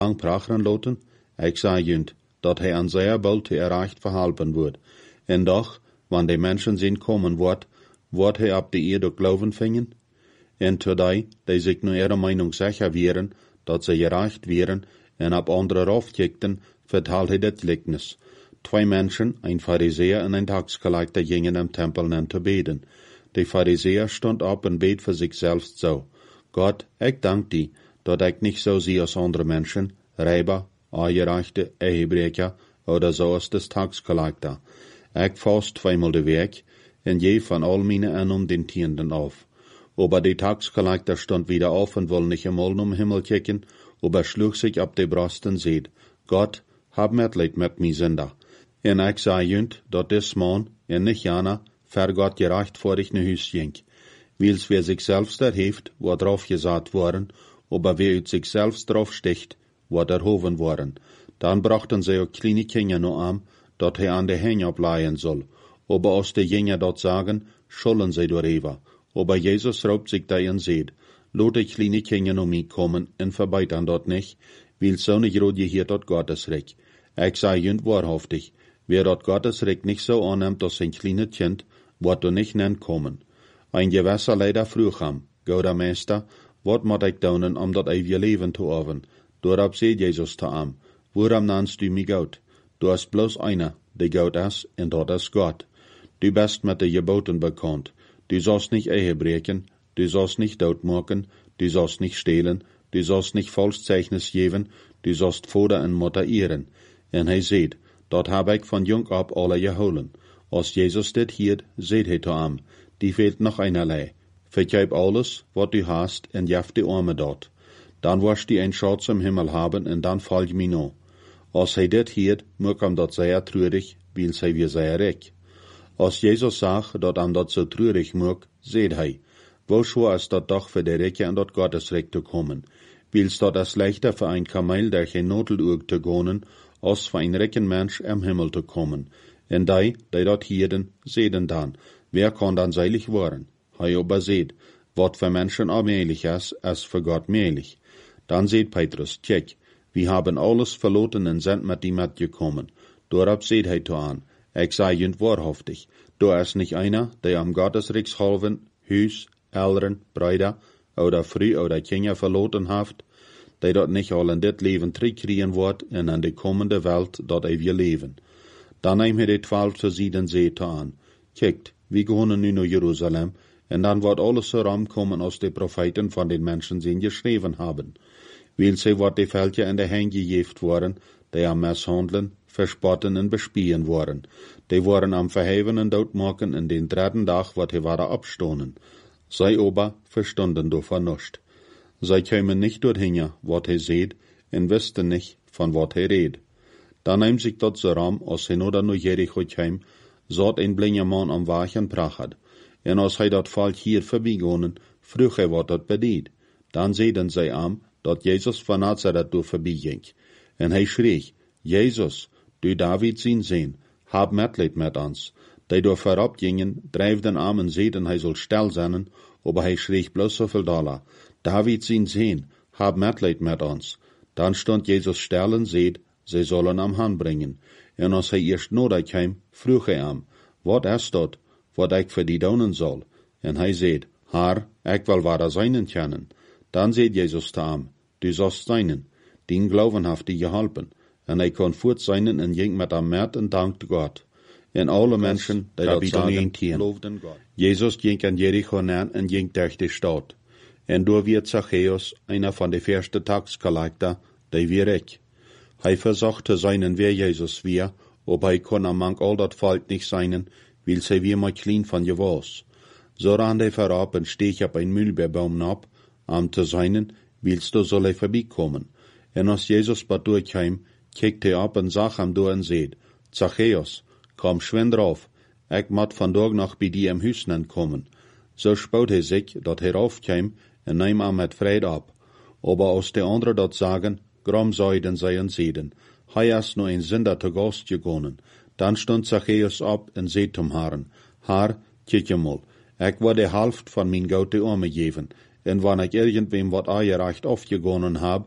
prachen loten, ik zei junt, dat hij aan zeer bald te erreicht verhalpen wordt. En doch, wanneer de mensen zien komen wordt hij op de eerde geloven vingen. En todai, die zich nu ihre Meinung sicher wären, dat ze gereicht wären, en op andere raufkijkten, vertelt hij dit Gleichnis. 2 Menschen, ein Pharisäer und ein Taxkollector, gingen im Tempel an zu beten. Der Pharisäer stond op en beet für sich selbst so: Gott, ik dank die, dat ik nicht so sehe als andere Menschen, Räuber, Angereichte, Ehebrecher oder so als des Taxkollector. Ik fast 2-mal de Weg, en je von all meine Unumdientierenden auf. Aber der Taxkollector stond wieder auf und wollte nicht einmal um Himmel kicken, aber schlug sich ab de Brust und seht: Gott, hab Mitleid mit mi Sünder. En ik zei junt, dat des Mann, en nicht jana, ver Gott gerecht vor ich ne Hüs ging. Wils wer sich selbst erheeft, wordt drauf gesagt worden, aber wer uit sich selbst drauf sticht, wordt erhoven worden. Dann brachten sie auch kleine Kinder no an, dat hij an de Hänge ableihen soll. Aber aus de Jünger dort sagen, schollen sie dorever. Aber Jesus raubt sich da und seht: Lot de kleine Kinder no mi kommen, en verbeitan dort nicht, wils so nicht rot je hier dort Gottesrecht. Ik sei junt wahrhaftig, wer dort Gottesrecht nicht so annimmt als ein kleines Kind, wird du nicht nen kommen. Ein gewässer leider früh ham, gouder Meister, wat moet ik doen om dat eeuwige leven te haben? Doorop zei Jesus te am: Waarom nennst du mich Gott? Du hast bloß einer, der Gott ist, und dat ist Gott. Du bist mit den Geboten bekannt. Du sollst nicht Ehe brechen, du sollst nicht doodmaken, du sollst nicht stehlen, du sollst nicht falsch Zeichnis geben, du sollst Vater und Mutter ehren. En hij seht, dat heb ik van jong ab alle geholen. Als Jesus dit hiert, seht hij te am: Die fehlt noch einerlei. Vergib alles, wat du hast, en jef die Arme dort. Dan wirst du ein Schatz im Himmel haben, en dan folg mir no. Als hij dit hiert, moet hem dat sehr treurig, weil hij weer sehr reich. Als Jesus zag, dat hem dat so treurig moet, seht hij: Wo schwer ist dat doch für die Reiche an dat Gottesreich zu kommen? Wils dat es leichter für ein Kamel, der geen Noteluhr zu gonen, als für ein reichen Mensch im Himmel zu kommen. En die dat hierden, sehen dann, wer kann dann seilig worden? Hij aber seht, wat für Menschen allmählich ist für Gott mählich. Dann seht Petrus: Tjek, wir haben alles verloren und sind mit ihm mitgekommen. Dorab seht hij to an: Ik sei junt wahrhaftig, du ist nicht einer, der am Gottesreichs halven, Hüs, Eltern, Brüder oder Früh oder Kinder verloren haft, der dort nicht all in dit Leben zurückkriegen wird und in die kommende Welt dort ewig leben. Dann nehm hij die 12 zu sieden Seete an: Kijkt, wir gehen nu nach Jerusalem, und dann wird alles so rankommen, als die Propheten von den Menschen sie geschrieben haben. Weil sie wird die Völker in die Hände gegeben worden, die am misshandeln, verspotten und bespielen worden. Die waren am Verheven und Doodmaken, in den 3. Tag wird die Ware abstonen. Sie aber verstunden davon nicht. Sie kämen nicht dorthin, wat hij seht, und wüssten nicht, von wat hij redt. Dan neem sich dort so ram, als hij nur nach Jericho käm, zat ein blinder Mann am Wachen prachat. En als hij dat valt hier voorbijgonen, vroeg hij wat dat bedeed. Dan zeiden zij am, dat Jezus van Nazareth door voorbijging. En hij schreef: Jesus, du David zijn, hab Mitleid met ons. Die door voorop gingen, drijfden am en zeiden hij zal stil zijn, aber hij schreef bloß zoveel dollar: David zijn, hab Mitleid met ons. Dan stond Jesus stil en zeid, sie sollen am Hand bringen. En als hij eerst nodig kwam, vroeg hij am: Wat is dat, wat ik voor die doen soll? En hij zeid: Haar, ik wil waar seinen kennen. Dan zeid Jezus te am: Du sollst seinen, den Glauben haft die geholpen. En hij kon voort seinen en ging met am Mert en dankte Gott. En alle Menschen, die dat sagen, geloofden Gott. Jesus ging an Jericho näher en ging durch die Stadt. En door wird Zachäus, einer von de ersten Taxkollector, die wie reich. Hij versuchte seinen, wer Jesus wir, ob hij kon among all dat Volk nicht seinen, weil sie wie mal klein von je was. So ran hij vorab en steeg op ein Mühlbeerbaum ab, am te seinen, willst du soll hij vorbeikommen. En als Jesus bad durchheim, kijkt hij op en zag hem door en zeid: Zachäus, komm schwind drauf, ik moet vandaag nog bij die im Hüsnen kommen. So spoot hij zich, dat hij raufkwam, en neem hem met vrede ab. Aber als de anderen dat sagen, grom zeiden zij en zeiden: Hij is nur ein Sünder te Gast gegangen. Dan stond Zachäus op en zei zum Herrn: Herr, kijk mal, ik wil de helft van mijn gouden arme geven, en wanneer ik irgendwem wat aangereicht afgegonnen heb,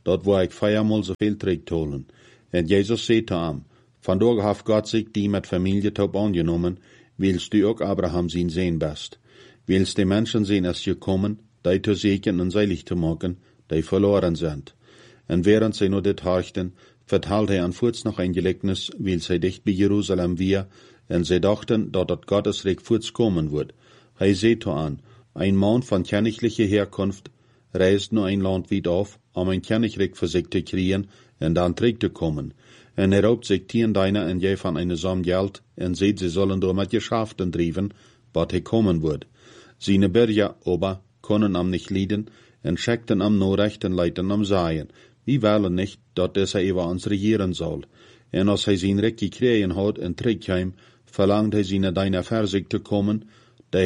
dort wo ik 4-mal so viel terugholen. En Jesus zei hem, vandaag heeft God zich die met familie top aangenomen, willst du ook Abraham zijn Sehen best. Willst die Menschen sehen, als je kommen, die te segnen en seilig te maken, die verloren sind. En während sie nur dit horchten, vertelt hij aan voets nog een gelijkenis, weil zij dicht bij Jeruzalem weer, en zij dachten, dat het Gottesreich voets komen wird. Hij zei aan, ein Mann von königlicher Herkunft reist nur ein Land weit auf, ein Königreich für sich zu kriegen und dann zurückzukommen. Und raubt sich 10 Deiner en je von einer Somme Geld und sieht, sie sollen durch mit Geschäften trieben, wat hij kommen wird. Seine Bürger aber können am nicht leiden und schickten am nur rechten Leuten am Sagen. Wir wollen nicht, dat er über uns regieren soll. Und als hij sein Recht gekriegen hat und zurückkam, verlangt hij seine Deiner für sich zu kommen, die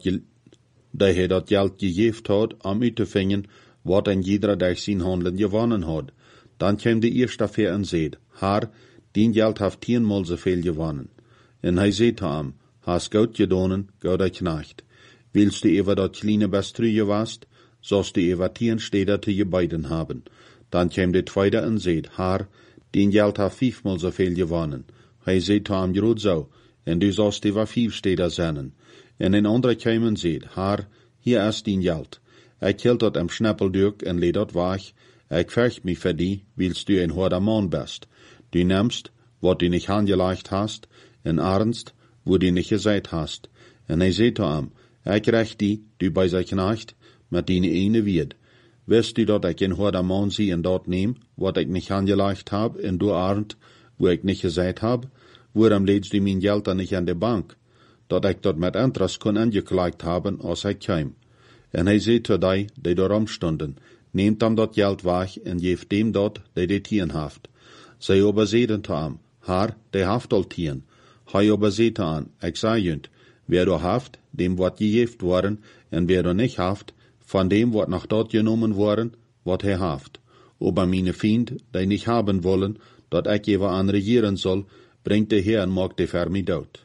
hij dat Geld gegeven had om uit te vingen wat en jeder durch zijn handelen gewonnen had. Dan kwam de eerste ver en zei, Haar, dien Geld heeft 10-mal zoveel gewonnen. En hij zei te hem, hast goed gedaan, goede knecht. Willst du even dat kleine bestrüje wast, sollst du even 10 Städte te je beiden haben. Dan kwam de tweede en zei, Haar, dien Geld heeft 5-mal zoveel gewonnen. Hij zei te hem, groot zo, en du sollst even 5 Städte zijn. En een andere kwam en zei, Haar, hier is dien Geld. Ik hield dat am Schnappelduk en leed dat weg. Ik vecht mich voor die, willst du een harder man bist. Du nimmst, wat du nicht angelegt hast, en ernst, wo du nicht gesagt hast. En hij zei te hem, ik recht die, du bij zijn knecht, met die ene wied. Wist du dat ik een harder man zie en dat neem, wat ik nicht angelegt hab, en du ernst, wo ik nicht gesagt hab? Waarom leedst du mijn Geld dan nicht aan de bank? Dat ik dat met interest kon aangeklaagd hebben als hij kwam. En hij zei tot die daarom stonden, neemt hem dat geld weg en geeft dem dat die dit tien heeft. Zij aber zeiden te hem, Haar, die heeft al 10. Hij aber zei te aan, ik zei junt, wer du heeft, dem wat gegeven worden, en wer du nicht heeft, van dem wat nach dort genomen worden, wat hij heeft. Aber meine Vriend, die nicht haben wollen, dat ik even aan regieren zal, brengt de Heer en maakt de ver mij dood.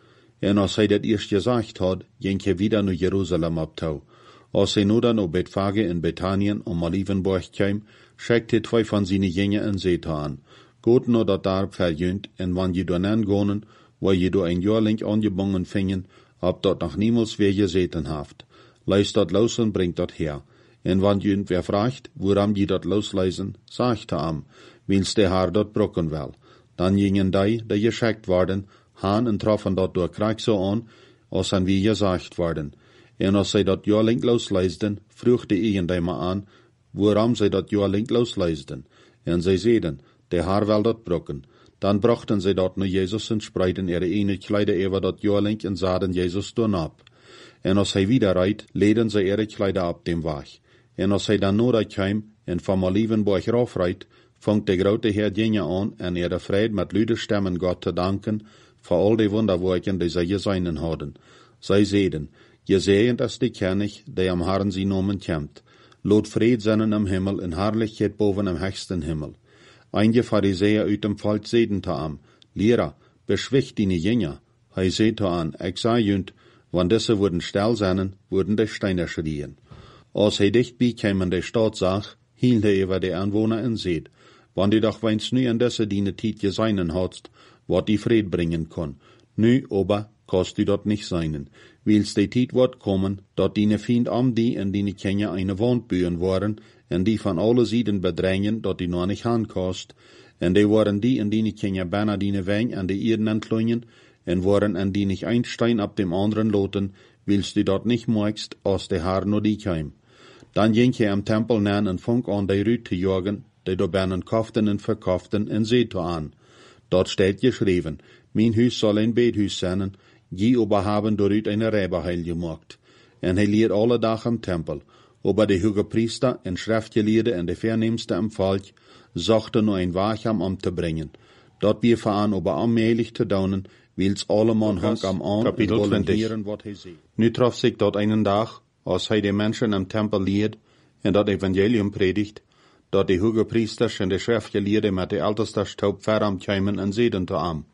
En als hij dat eerst gezegd had, ging hij wieder naar Jeruzalem op toe. Als hij nu dan op Bethphage in Bethanien om Olivenborg kwam, schickte 2 van zijn jingen en zei aan, Goed nou dat daar verjunt, en wanneer je dan aangonen, waar je door een jaar lang aangebongen vingen, ob dat nog niemals weer gezeten heeft. Leis dat los en brengt dat her. En wanneer je wer vraagt, waarom je dat losleisen, sagt hem, willst de haar dat brokken wel. Dan gingen die geschickt worden, haan en troffen dat door krijg zo aan, als aan wie gezegd worden. En als zij dat jaarling losleisden, vroeg de eigenaar aan, waarom zij dat jaarling losleisden. En zij zeiden, de haar wel dat brokken. Dan brachten zij dat naar Jezus en spreiden ihre ene kleider over dat jaarling en zaden Jezus toen op. En als hij wieder rijdt, leden zij ihre kleider op dem weg. En als hij dan nodig kwam en van Olivenborg raufrijdt, vangt de grote Heer dingen aan en ihre vrede met luide stemmen God te danken, voor al die wonderwerken die zij gezien hadden. Zij zeiden, Gezegend is de König, die am Herrn zijn nomen komt. Lot vrede zijn am Himmel en herrlichkeit boven am höchsten Himmel. Einige Pharisäer uit dem Volk zeiden te hem, Lehrer, beschwicht die Jünger. Hij zei te aan, ik zei junt, wann diese würden still sein, würden die Steine schrien. Als hij dichtbij kwam in de stad zag, hield hij über de Anwohner en zeid, wann die doch weinst nu in diese diene Tijd geseinen hadst, wat die Fried bringen kon. Nu aber kannst du dat nicht seinen. Willst die Tijd wordt kommen, dat die Feind am die en die Kinder eine Wand bühen waren, en die van alle Seiten bedrängen, dat die noch nicht aankost, en die waren die en die Kinder bijna die Wein an die Erden entlungen, en waren en die nicht ein Stein ab dem anderen loten, willst du dat nicht magst, als de Haar nur die keim. Dan ging hij am Tempel nan en funk an die Rüt te jagen, die do binnen kauften en verkauften, en zei aan. Dort steht geschreven, mijn huis soll ein Bethuis zijn, je aber haben doorut eine Räberheil gemacht. En hij leert alle dag am Tempel, aber de hoge Priester en Schriftgeleerde en de Verneemste am Volk zochten nur ein Wacham am te brengen. Dat wir veraan aber allmählich te daunen, wils alle man hang am an Kapitel en wollen 20. heren wat hij zei. Nu trof zich dat einen dag, als hij de mensen am Tempel leert en dat Evangelium predigt, dat de hoge Priesters en de Schriftgeleerde met de älteste Staub veram kwamen en zeiden te am.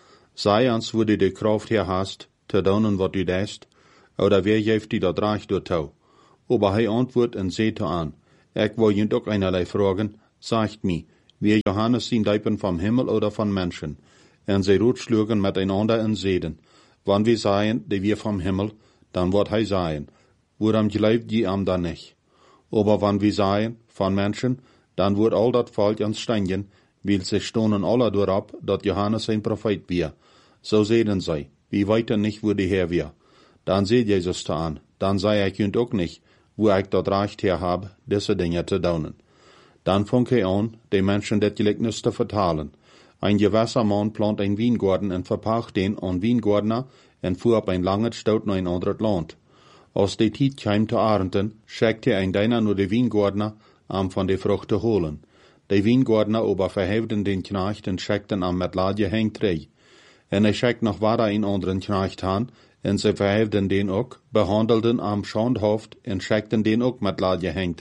Sei ans wo du de Kraft her hast, te daunen wat du deist, oder wer geeft die dat reich door touw. Aber hij antwoordt en zei te aan, ik wil je ook einerlei vragen, sagt mir, wir Johannes sind Deipen vom Himmel oder von Menschen, en sie rutschlugen miteinander in Seden. Wann wir seien, die wir vom Himmel, dann wird hij seien. Woran glaubt je am dann nicht? Aber wann wir seien, von Menschen, dann wird all dat Volk ans Stängen, weil sie stonen alle durab, dat Johannes ein Prophet wir. So sehen sie, wir weiten nicht, wo die Herr wir. Dann seht Jesus da an, dann sei ich und auch nicht, wo ich dort Recht her hab, diese Dinge zu daunen. Dann fang ich an, den Menschen das Gleichnis zu vertalen. Ein gewisser Mann plant ein Weingarten und verpacht den an Weingärtner und fuhr ab ein langes Staut nach ein anderes Land. Als die Zeit kam zu Arenten, schickte ein deiner nur die Weingärtner, von der Frucht zu holen. Die Weingärtner aber verheften den Knecht und schickten mit Ladje hängt En schickt noch weiter einen anderen Knecht an, und sie verheften den auch, behandelten Schandhaft und schickten den auch mit Ladje hängt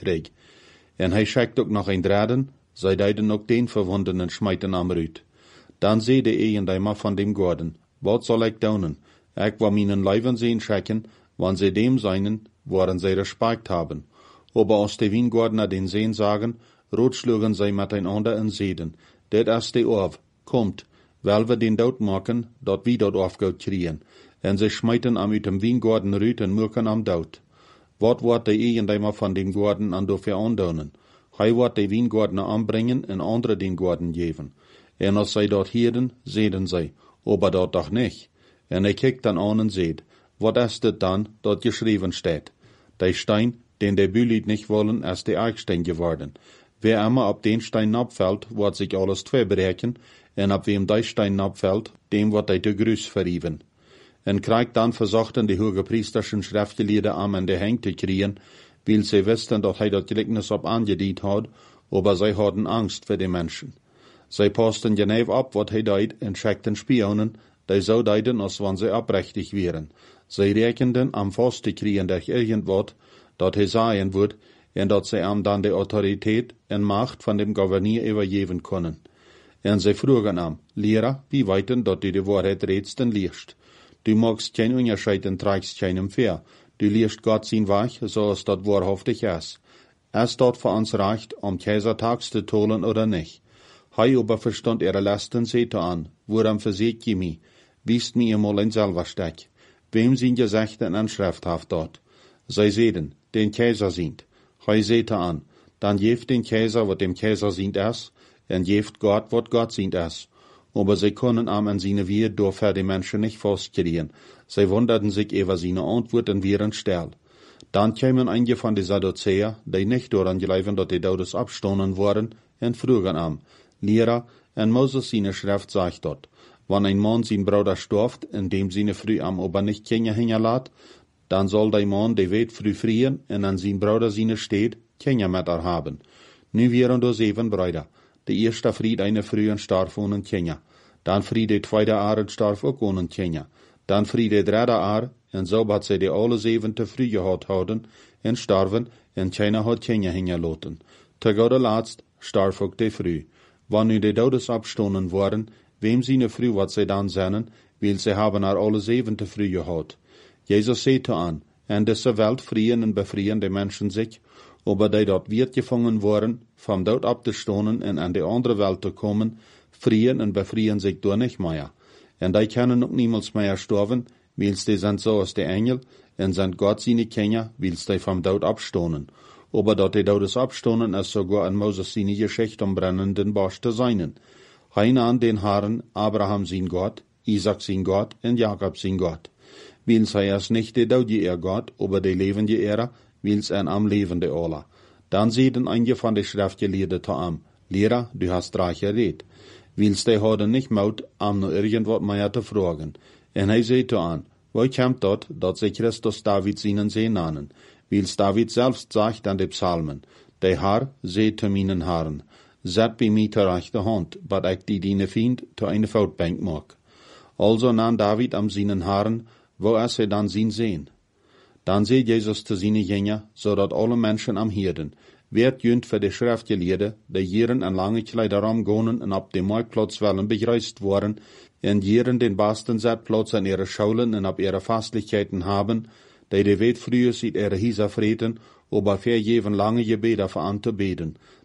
En schickt auch noch ein Dritten, sie deiden auch den Verwundeten schmeiten Rüt. Dann seht ihr von dem Garten, was soll ich tun? Ich war meinen Leiben sehen schicken, wann sie dem seinen, woran sie Respekt haben. Aber als die Weingärtner den sehen sagen, rotschlugen sie miteinander in Seden. Det ist die auf, kommt, weil wir den dort machen, dort wir dort aufgeht kriegen. En sie schmeiten mit dem Weingarten rüt und mürken am dort. Wat wird die von dem Garten an dafür andaunen? Hij wird die Weingärtner anbringen und andere den Garten geben. En als sie dort hielden, sehen sie, aber dort doch nicht. En kijkt dann an und seht, wat ist das dann, dort geschrieben steht? Der Stein, den der Bühlied nicht wollen, ist der Eichstein geworden. Wer immer ab den Stein abfällt, wird sich alles zweibrechen, und ab wem der Stein abfällt, dem wird der Grüß verrieben. En kriegt dann versuchten die hohepriesterschen Schriftgelehrten an der Hänge zu kriegen, weil sie wussten, dass er das Gleichnis ab angedient hat, aber sie hatten Angst für die Menschen. Sie passten genau ab, was er deut, und schickten Spionen, die so deuten, als wenn sie abrechtig wären. Sie rechneten am Fast zu kriegen durch irgendwas, dat er sagen wird, und dat sie ihm dann die Autorität und Macht von dem Gouverneur übergeben können. Und sie frugen am, Lehrer, wie weiten, dat du die Wahrheit redst und liest. Du magst kein Unterscheid und trägst keinem Fair. Du liest Gott sein Weg, so als dat wahrhaftig ist. Es dort für uns recht, Kaisertags zu tollen oder nicht. Hei aber verstand ihre Lasten Sete an, woran versiegt je mi, wisst mir einmal ein selber Steck. Wem sind Gesechten an Schrifthaft dort? Sie sehen, den Kaiser sind. Hei Sete an, dann jeft den Kaiser, wat dem Kaiser sind es, und jeft Gott, wat Gott sind es. Aber sie können an seine Wehe durch die Menschen nicht festkriegen. Sie wunderten sich über seine Antworten wären still. Dann kämen einige von den Sadduzäer, die nicht daran glauben, dass die Todes abstoßen worden, und frugen am, Lehrer, en Moses seine Schrift sagt dort, wenn ein Mann sein Bruder stirbt, indem seine Früh am Ober nicht Kinder hinterlässt, dann soll der Mann die Welt früh frieren, und an sein Bruder seine steht, Kinder mit er haben. Nu wären da 7 Brüder. Der erste Fried eine Früh und starb ohne Kinder. Dann Fried der zweite Jahr und starb auch ohne Kinder. Dann Fried der dritte Jahr, und so hat sie die alle 7 te früh gehabt haben, und starben, und keiner hat Kinder hinterlassen. Zu Gott Letzt starb auch die Früh. Wann nu die Todes abstoßen worden, wem seine Früh wat sie dann sennen, weil sie haben alle 7 te früh gehabt. Jesus sagte an, in dieser Welt frieren und befrieren die Menschen sich, aber die dort wird gefangen worden, vom Tod abzustoßen und an die andere Welt zu kommen, frieren und befrieren sich durch nicht mehr. Und die können auch niemals mehr sterben, weil die sind so als die Engel, und sind Gott seine Kinder, weil die vom Tod abstoßen. Aber dort die Todes abstoßen ist sogar an Moses seine Geschichte am brennenden Bosch zu sein. Heine an den Herren, Abraham sein Gott, Isaac sein Gott und Jakob sein Gott. Weil sei es nicht der Tod ihr Gott, aber der lebende Ehre, weil es ein am lebende Allah. Dann sehen einige von den Schriftgelehrten am, Lehrer, du hast reich geredet. Weil die haben nicht Mut, noch irgendwas mehr zu fragen. Und er sagte an, wo kommt dort, dass sie Christus David seinen Sehen nannen? Weil David selbst sagt an den Psalmen, der Herr seht zu meinen Herren, set bei mir zur rechten Hand, bat ich die deine Feind zu eine Fautbank mag. Also nahm David am seinen Herren, wo er sie dann sehen. Dann seht Jesus zu seinen Jünger, so dat alle Menschen am Hirden, wird jünd für die Schriftgelehrten, die jieren an lange Kleider ramgonen und ab dem Marktplatz wollen begeist worden, und jieren den besten Zeitplatz an ihre Schulen und ab ihre Fastlichkeiten haben, die Welt früher sieht ihre Hieser freten, aber für jeden lange Gebete für an zu beten.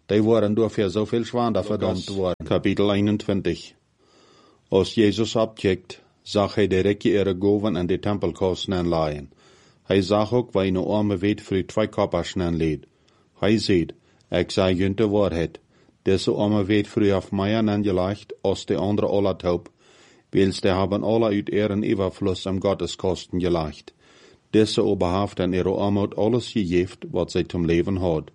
Die waren dafür so viel schwander verdammt worden. Kapitel 21. Als Jesus abcheckt, zag hij de rijke goven en de tempelkosten aanlaaien. Hij zag ook waar een arme weet voor 2 koppersen aanleed. Hij zei, ik zei jullie de waarheid. Deze arme weet voor af mij aangelegd als de andere alle taub, wils de hebben alle uit ihren overvloed am Gotteskosten gelegd. Deze oberhaft en ihre armoed alles gegeven wat zij zum leven had.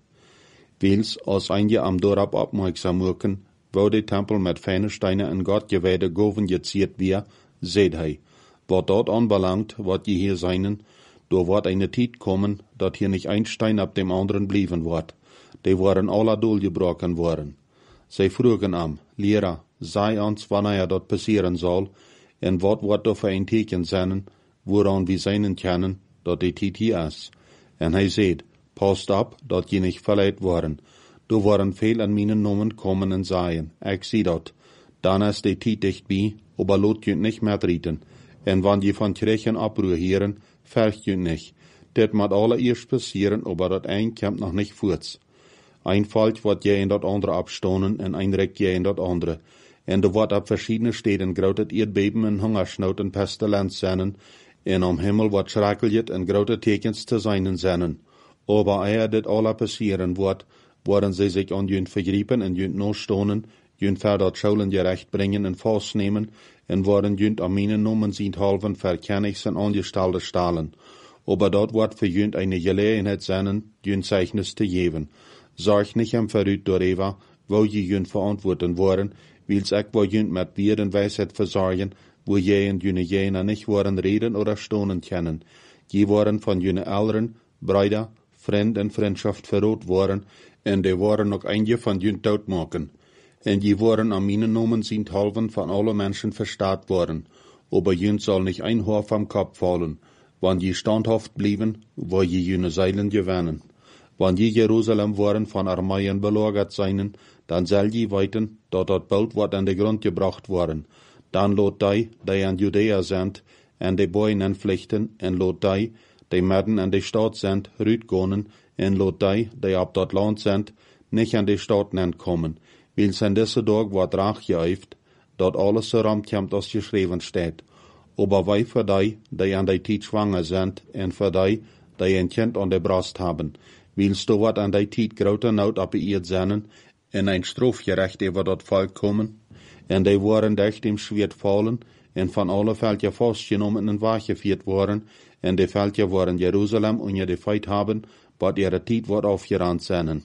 Wils als einige am Dorp opmerksam maken, wo de tempel met fijne steinen en Gott gewijde goven geziert weer, zei hij, wat dort anbelangt, wat je hier seinen, door wordt eine tijd kommen, dat hier nicht ein Stein ab dem anderen blieben wordt. Die waren alle doorgebroken worden. Zij vroegen am, Lehrer, sei ons wanneer dat passieren zal, en wat wordt er voor een teken zijn, woran we zijn kennen, dat die tijd hier is. En hij zei, past op, dat je niet verleid worden. Du waren veel aan mijn nomen komen en zeien, ik zie dat. Dan is die tijd dichtbij, aber lot je niet meer rieten. En wanneer je van Kirchen abruhe heren, vergt je niet. Dit moet allereerst passieren, aber dat een komt nog niet voort. Ein valt wordt jij in dat andere abstonen en ein rekt jij in dat andere. En er wordt op verschiedene steden groot Erdbeben en hungersnood en pestilens zijn, en om Himmel wordt schrakelt en grote tekens te zijn zijn. Aber eer dit alle passieren wordt, worden zij zich aan jullie vergriepen en jullie nostonen, jullie verder schuilen gerecht brengen en vastnemen, en worden jullie am mijn nomen zien halven verkennigs en angestelde stalen. Aber dat wordt voor jullie eine gelegenheid zijn, jullie zeichnis te geven. Zorg niet hem vooruit door Eva, wo je jullie verantwoorden worden, wils ik wo jullie met weer en wijsheid verzorgen, wo jij en jullie jena niet worden reden oder stonen kennen. Je worden van jullie elderen, bruider, vriend en vriendschaft verrood worden, en die worden ook eindje van jullie doodmaken. En je worden am mijn nomen zien halven van alle mensen verstaat worden, aber jullie zal niet ein Haar vom Kopf fallen, wanneer je standhaft blijven, wo je jullie zeilen gewinnen. Wanneer Jerusalem worden van armeien belagert zijn, dan zal je weten dat dat bald wordt aan de grond gebracht worden. Dan lot die aan Judea zijn, en de boeien en vlichten, en lot die midden aan de stad zijn, uitgaan, en lot die op dat land zijn, niet aan de stad komen. Wils in deze dag wordt raag geëifd, dat alles zo komt als geschreven staat. Aber wij voor die aan die tijd zwanger zijn, en voor die een kind aan de brust hebben. Wils du wat an die tijd grote nood op de eerd zijn, en een strafgerecht over dat volk komen, en die waren durch dem Schwert fallen, en van alle Völker vastgenomen en weggeführt worden, en die Völker waren Jerusalem onder de feit hebben, wat ihre tijd wordt aufgerannt zijn.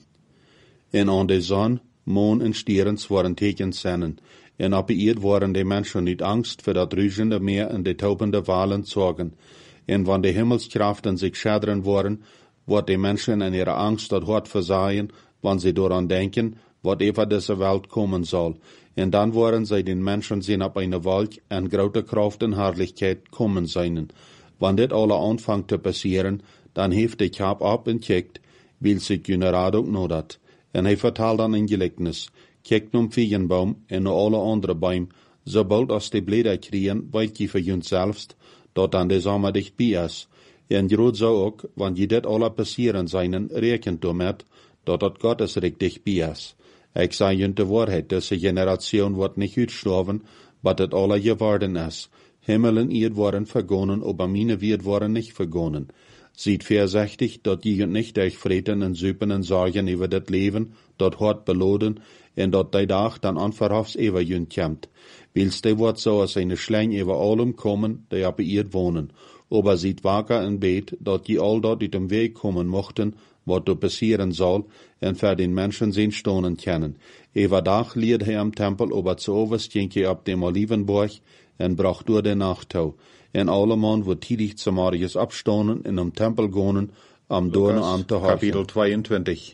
En aan de zon, maan en sterens waren tekens zijn, en op de eerd waren die mensen niet angst voor dat ruisende meer en de taubende walen zorgen. En wanneer de Himmelskrachten zich schaderen worden, wordt de mensen in ihre angst dat hart verzaaien, wanneer sie daran denken, wat over deze Welt komen zal. En dan worden zij den Menschen zien op eine Wolk en grote Kraft en Herrlichkeit kommen zijn. Wanneer dit alle aanvangt te passieren, dan heeft de Kap op en kijkt, wil zich jullie raad ook nodat. En hij vertaalt dan een gelijkenis. Kijkt om viegenboom en naar alle andere boom, sobald als de bläder kriegen, weet je voor jullie zelfst, dat dan de zomer dichtbij is. En groot zo ook, wanneer dit alle passieren zijn, rekent met, dat Gottesreich dichtbij is. Ik zei jullie de waarheid, deze generatie wordt niet uitgestorven, wat het alle geworden is. Himmel en Erd worden vergonnen, aber meine Wert worden niet vergonnen. Ziet voorzichtig, dat je niet durch vreten en zuipen en zorgen over dit leven, dat hart beloden, en dat die dag dan onverhofs over jullie komt. Wils die wordt zo als een schlein over allem komen, die op de Erd wonen. Aber ziet waker en beet, dat je al dat uit dem Weg komen mochten, wat er passieren zal, en voor den Menschen zijn stonen kennen. Over dag leert hij am Tempel, aber zu overst ging je op dem Olivenborg, en bracht door de nacht toe. En alle man wordt tidig zum Marius abstonen en am Tempel gonen, am Dorne an te houden. Kapitel 22.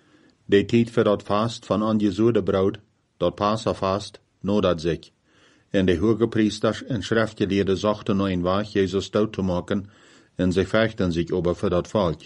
De tijd voor dat vast van ongezuurde brood, dat Passafast, nodat zich. En de hoge priesters en schriftgeleerden zochten naar een weg Jezus dood te maken, en ze vechten zich over voor dat volk.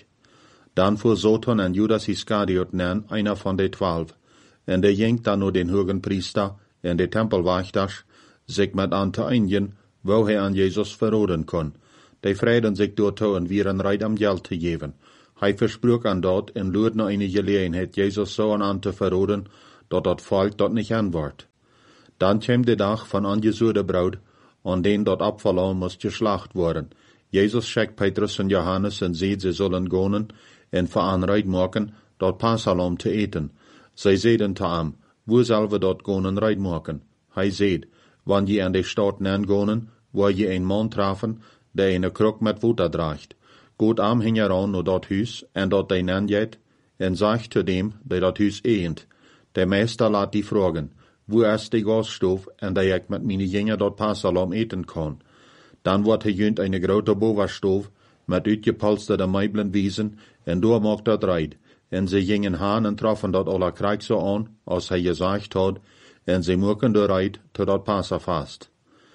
Dan voer Satan en Judas Iscariot nen, einer van de 12, en de ging dan naar den hogen priester en de tempelwachters, zich met aan te einigen, wo hij aan Jezus verroden kon. Die vreiden zich door te en wieren reit am geld te geven. Hij versprach aan dat en luurde naar een gelegenheid Jezus zo aan te verroden, dat volk dat niet antwoordt. Dan kwam de dag van aangezoerde bruid, aan den dat Absalom moest geslacht worden. Jezus schickt Petrus en Johannes en zegt, ze zullen gaan en veranreid maken, dat Absalom te eten. Zij zeiden te hem, wo zullen we dat gaan reid maken? Hij zegt, wanneer je aan de stad gaan, waar je een man treffen, die een kruk met water draagt. Goed am hing aan naar dat huis, en dat hij nanjet, en zegt te dem, die dat huis eent. De meester laat die vragen, wo is de gasstoof, en dat ik met mijn jongen dat Absalom eten kan. Dan wordt hij junt een grote bovenstoof, met uitgepolsterde meubelen wiesen, en door maakt dat rijd. En ze gingen haan en troffen dat alle krijg zo aan, als hij gezegd had, en ze maken de rijd tot dat Passa vast.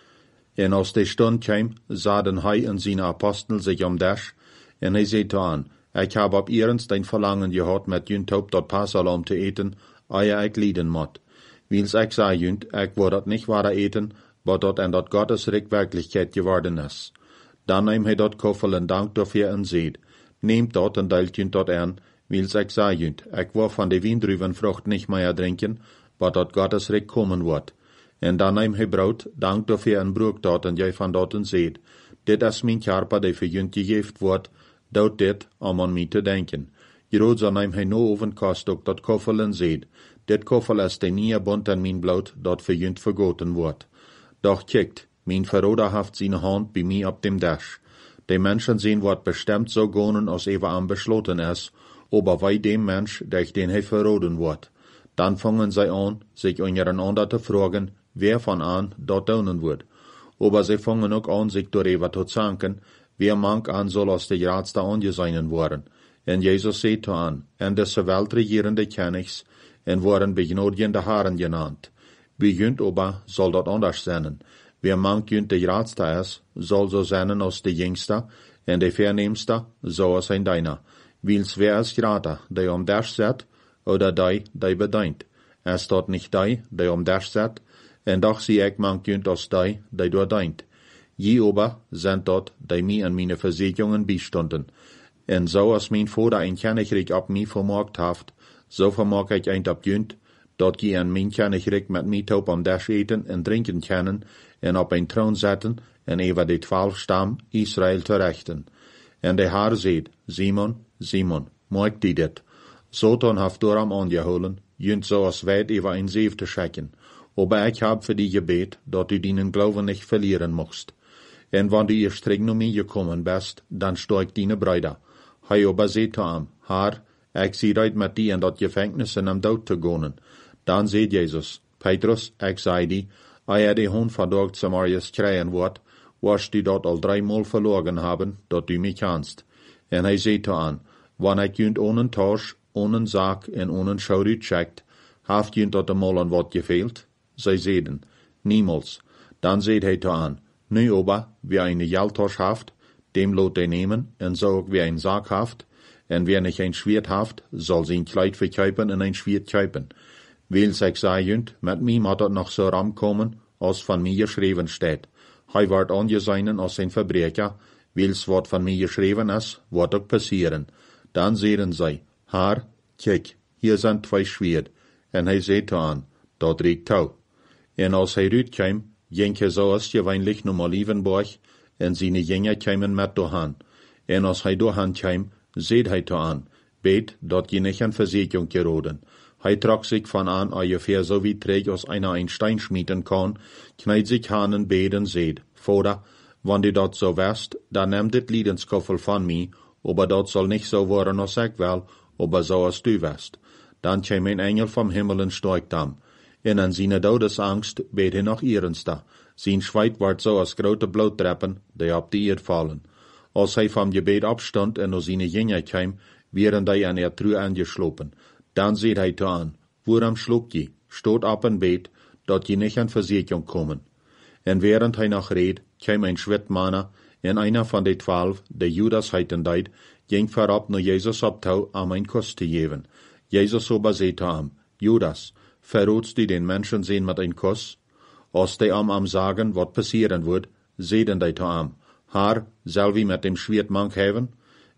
En als de stund kwam, zaten hij en zijn apostel zich om dash, en hij zei aan, ik heb op eerens een verlangen gehad met junt op dat Absalom te eten, eer ik lijden moet. Wils ik zei junt, ik word dat niet waar eten, maar dat en dat Gottes Reich Wirklichkeit geworden is. Dan neemt hij dat koffel en dankt dafür en zegt, neemt dat en deelt junt dat aan, wils ik zei junt, ik wil van de wiendruivenvrucht niet meer drinken, maar dat Gottes Reich komen wordt. En dan neemt hij brood, dankt dafür en broek dat en jij van dat en zegt, dit is mijn karpa die voor junt gegeven wordt, doet dit om aan mij te denken. Jerozo neemt hij no ovenkast ook dat koffel en zegt, dit koffel is de nieuwe bond en mijn bloed dat voor junt vergoten wordt. Doch kijkt, mijn verroder heeft zijn hand bij mij op dem dash. De mensen zien wordt bestemd zo gaan als even aan besloten is, aber wij dem Mensch, durch den hij verroden wordt. Dan vangen zij aan, zich ondereinander te vragen, wer van aan dat doen wordt. Aber zij vangen ook aan, zich darüber te zanken, wer mank aan zal als de raadste aangezeinen worden. En Jezus zei aan, en deze weltregierende kennigs, en worden begnodigende haren genaamd. Bij junt aber zal dat anders zijn. Wer mank junt de raadste is, zal zo zijn als de jongste, en de verneemste, zoals zijn deiner. Wils wer is groter, die om dash zet, oder die bedient. Es dat niet die om dash zet, en doch zie ik mank junt als die doordient. Je aber zijn dat, die mij en mijn verzekeringen bijstonden. En zo als mijn vader een kennigrik op mij vermaakt heeft, zo vermaak ik eind op junt, dat je en mijn kennigrik met mij top om dash eten en drinken kennen, en op een troon zetten, en even de 12 stam Israël terechten. En de Heer zegt, Simon, Simon, maak die dit. Satan heeft daarom aangehouden, junt zoals wijd even een zeef te schikken. Aber ik heb voor die gebed, dat u dienen geloven niet verlieren mocht. En wanneer u streng naar mij gekommen best, dan sta ik dienen bruider. Hij aber zei hem, Heer, ik zie uit met die en dat gevangenis en hem dood te gaan. Dan zei Jezus, Petrus, ik zei die, eer de hond vandaag Samarias krijgen wordt, wirst u dat al 3 maal verloren hebben, dat u mij kanst. En hij zei aan, wanneer ik junt ohne Tausch, ohne zaak en ohne schouder checkt, haft junt dat eenmaal aan wat gefehlt? Zij zeiden, niemals. Dan zei hij aan, nu aber, wie eine Geldtasche haft, dem lot hij nemen, en zo ook wie een zaak haft, en wie nicht een Schwert haft, zal zijn Kleid verkuipen en een Schwert kuipen. Wils ik zei junt, met mij moet dat nog zo ram komen, als van mij geschreven staat. Hij wordt aangezeinen als een verbreker, wils wat van mij geschreven is, wordt ook passieren. Dan zeiden zij, Heer, kijk, hier zijn 2 Schwert. En hij zei aan, dat reikt touw. En als hij uitkwam, ging hij zoals gewöhnlich naar Olivenborg, en zijn jongen kwamen met doorhaan. En als hij doorhaan kwam, zei hij aan, weet dat je niet een verzekering geroden. Hij trok zich van aan ongeveer zo wie träg als einer ein Stein schmieden kan, knijt zich aan en beet en zei, Vader, wanneer dat zo west, dan neem dit liedenskoffel van mij, aber dat zal niet zo worden als ik wel, aber zo als du west. Dan kwam een engel vom Himmel en steigt hem. En aan zijn dodesangst beet hij nog ernster. Zijn schweit wordt zo als grote bloedtreppen, die op de eerd vallen. Als hij vom gebed opstond en naar zijn jongen kwam, wären die aan truhe angeslopen. Dan zei hij aan, waarom schlug je? Stoot op en beet, dat je niet aan verzekering komen. En während hij nog reed, kwam een Schwedmanner, en einer van de 12, de Judas heiten deed, ging voorop naar Jezus op touw om een kus te geven. Jezus aber zei hem, Judas, verroodst du den Menschen sehen met een kus? Als die am sagen, wat passieren wird, zeiden die te hem, Herr, zal wie met dem Schwert mank hebben?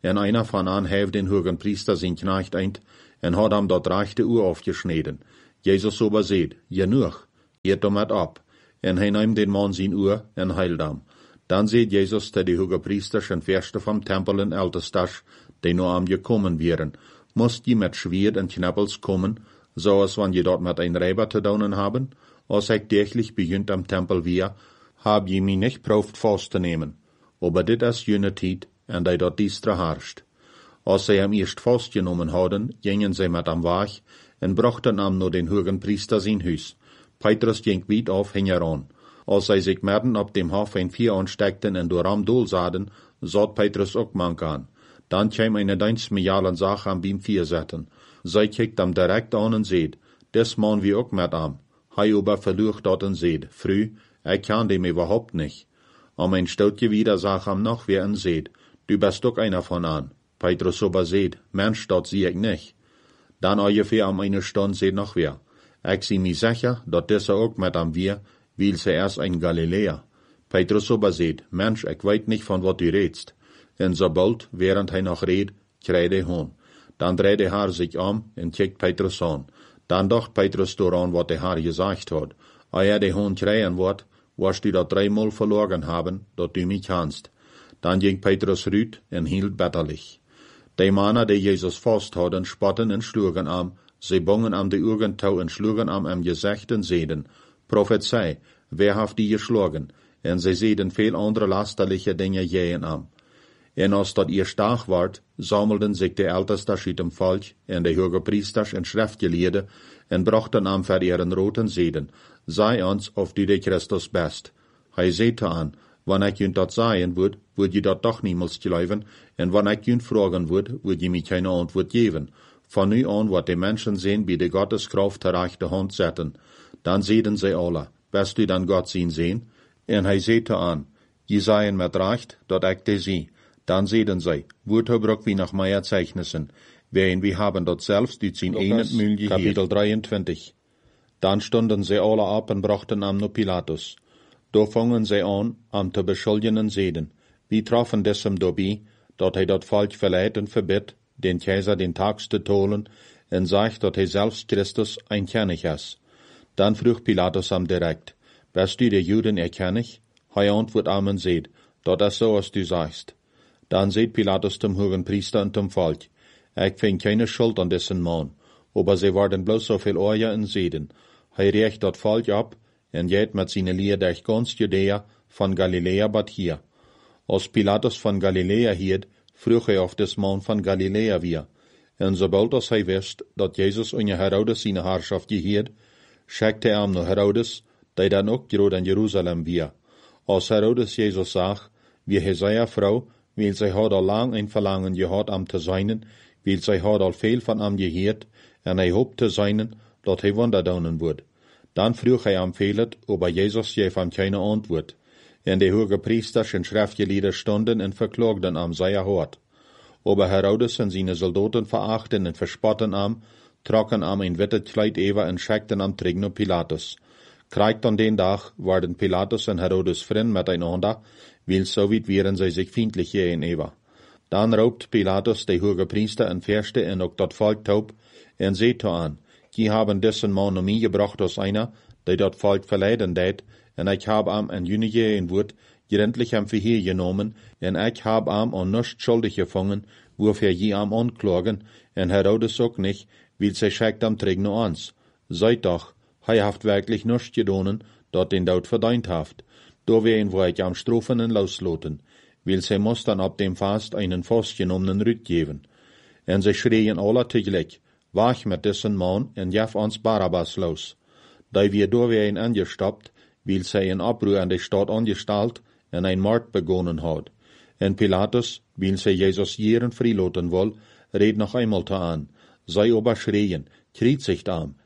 En einer von an heeft den hogen priester zijn knecht eind, en had hem dat rechte oor afgesneden. Jezus aber seht, genug, geht damit ab. En hij neemt den man zijn oor en heilt hem. Dan seht Jezus dat de hoge priesters en verste vom tempel en ältestas, die nu am gekommen wären, moest je met Schwert en knappels kommen, zoals wann je dort met een Räber te doen haben, als ik täglich begint am Tempel weer, hab je mich nicht prauft festzunehmen. Aber dit is jene tijd, en die dort diestre herrscht. Als sie am erst festgenommen hadden, gingen sie met am Weg, en brachten am nur den hogen Priester sein Hus. Petrus ging weit auf hingeran. Als sie sich merken op dem Hof ein Vier ansteckten en door am Dol sahen, zat Petrus ook mank an. Dan kwam eine Dienstmejalen Sache am beim Vier zetten. Zij kijkt am direkt an en zeed, des man wie ook met am. Hij aber verlucht dat en zeed, früh, kan dem überhaupt nicht. Am ein Stoutje wieder sag am noch wer en zeed, du bist ook einer von an. Petrus aber zeed, Mensch, dat zie ik nicht. Dan ungefähr am eine Stunde zeed noch wer. Ik zie mich sicher, dat disse ook met am wir, weil sie erst ein Galiläer. Petrus aber zeed, Mensch, ik weet nicht von wat du redst. En sobald, während hij noch red, kreeg hij hoon. Dan dreht de haar sich en kijkt Petrus an. Dan dacht Petrus dooraan wat de haar gezegd had. Als de hoon krijgen wordt, was du dat 3-mal verloren haben, dat du mich kannst. Dan ging Petrus ruut en hield betterlich. De mannen die Jezus vast hadden, spotten en sloegen am, sie bongen am de Augen touw en sloegen am gezicht en zeiden, Prophezei, wer heeft die geschlagen? En sie zeiden veel andere lasterliche dingen jeen am. En als dat eerst dag werd, sammelden zich de ältestas uit dem volk en de hoge priesters en schriftgeleerden en brachten am voor ihren roten zeden, sei ons of du de Christus best. Hij zeete aan, wanneer ik je dat zeggen would je dat toch niemals geloven, en wanneer ik je vragen would je mij geen antwoord geven. Van nu aan wat de mensen zien bij de Gotteskraft ter rechte hand zetten. Dan zeiden zij alle, best du dan God zien zien? En hij zeete aan, je zeien met recht, dat ik de zie. Dan zeiden zij, woordgebruik wie nach meiner Zeichnissen, wierin wir haben dort selbst die 10 Mühl gehört. Kapitel 23. Dan stonden sie alle ab en brachten am no Pilatus. Da fangen sie an, am te beschuldigen zeden. Wie trafen dessem dabei, dat hij dat volk verleiht en verbid, den Kaiser den Tags te tolen, en sagt, dat hij selbst Christus ein König is. Dan vroeg Pilatus am direkt, bist du de Juden erkennig? Hij antwoord am en zeed, dat is so, als du sagst. Dan zeet Pilatus dem hogen Priester en dem volk, ik vind keine Schuld an dessen man, aber sie worden bloß so viel Oorja en zeden. Hij recht dat volk ab, en geht met seine Leer durch ganz Judäa, van Galiläa bat hier. Als Pilatus van Galiläa hierd, vroeg hij of des man van Galiläa weer. En sobald als hij wist, dat Jezus onder Herodes seine Herrschaft gehierd, schickte hij hem naar Herodes, die dan ook groot in Jeruzalem weer. Als Herodes Jezus zag, wie hij zei vrouw, weil zij had al lang een verlangen gehad am te zijnen, weil zij had al veel van am geheerd, en hij hoopt te zijnen, dat hij wonder doen wordt. Dan vroeg hij am velet, aber Jezus geef hem keine antwoord. En de hoge priesters en schriftgeleerden stonden en verklagden am zijn hart. Aber Herodes en seine soldaten verachten en verspotten am, trokken am een witte kleid over en schickten am terug naar Pilatus. Krijgt an den dag waren Pilatus en Herodes vriend miteinander, weil so weit wären sie sich feindlich gegenüber. Dan raubt Pilatus de hoge priester en verste en ook dat volk taub, en seht an, die haben dessen man mir gebracht als einer, die dat volk verleiden deed, en ik hab am en junige in woord, gerendlich am verheer genomen, en ik hab am an nichts schuldig gevangen, wofür je am anklagen, en Herodes ook nicht, weil sie schickt am Träg no ans. Seid doch, hij haft wirklich nichts gedonen, dat den Dood verdient haft. Da wären wir ich am Strofen en losloten, weil sie muss dann ab dem Fast einen festgenommenen Rüt geben. En sie schreien alle tegelijk, wach mit dessen Mann en jaf ons Barabbas los. Da wir da wären angestoppt, weil sie ein Abrühr an der Stadt angestalt en ein Mord begonnen hat. En Pilatus, weil sie Jesus jeren freiloten woll, red noch einmal an. Sei aber schreien, kriezigt am.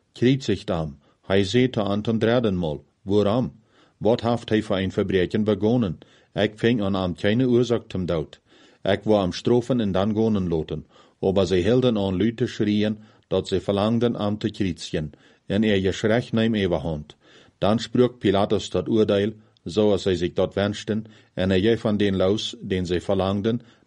Hij seete an zum dritten Mal, woran? Wat haft hij voor een Verbrechen begonnen? Ik fing an am keine Ursache zum Dood. Ik war am Strofen en dan gonen loten, aber sie hielden an Leute schrien, dat sie verlangden am te kriezien, en geschrech neem Eberhand. Dan sprak Pilatus dat Urteil, so als sie sich dat wünschten, en geef an den los, den sie verlangden,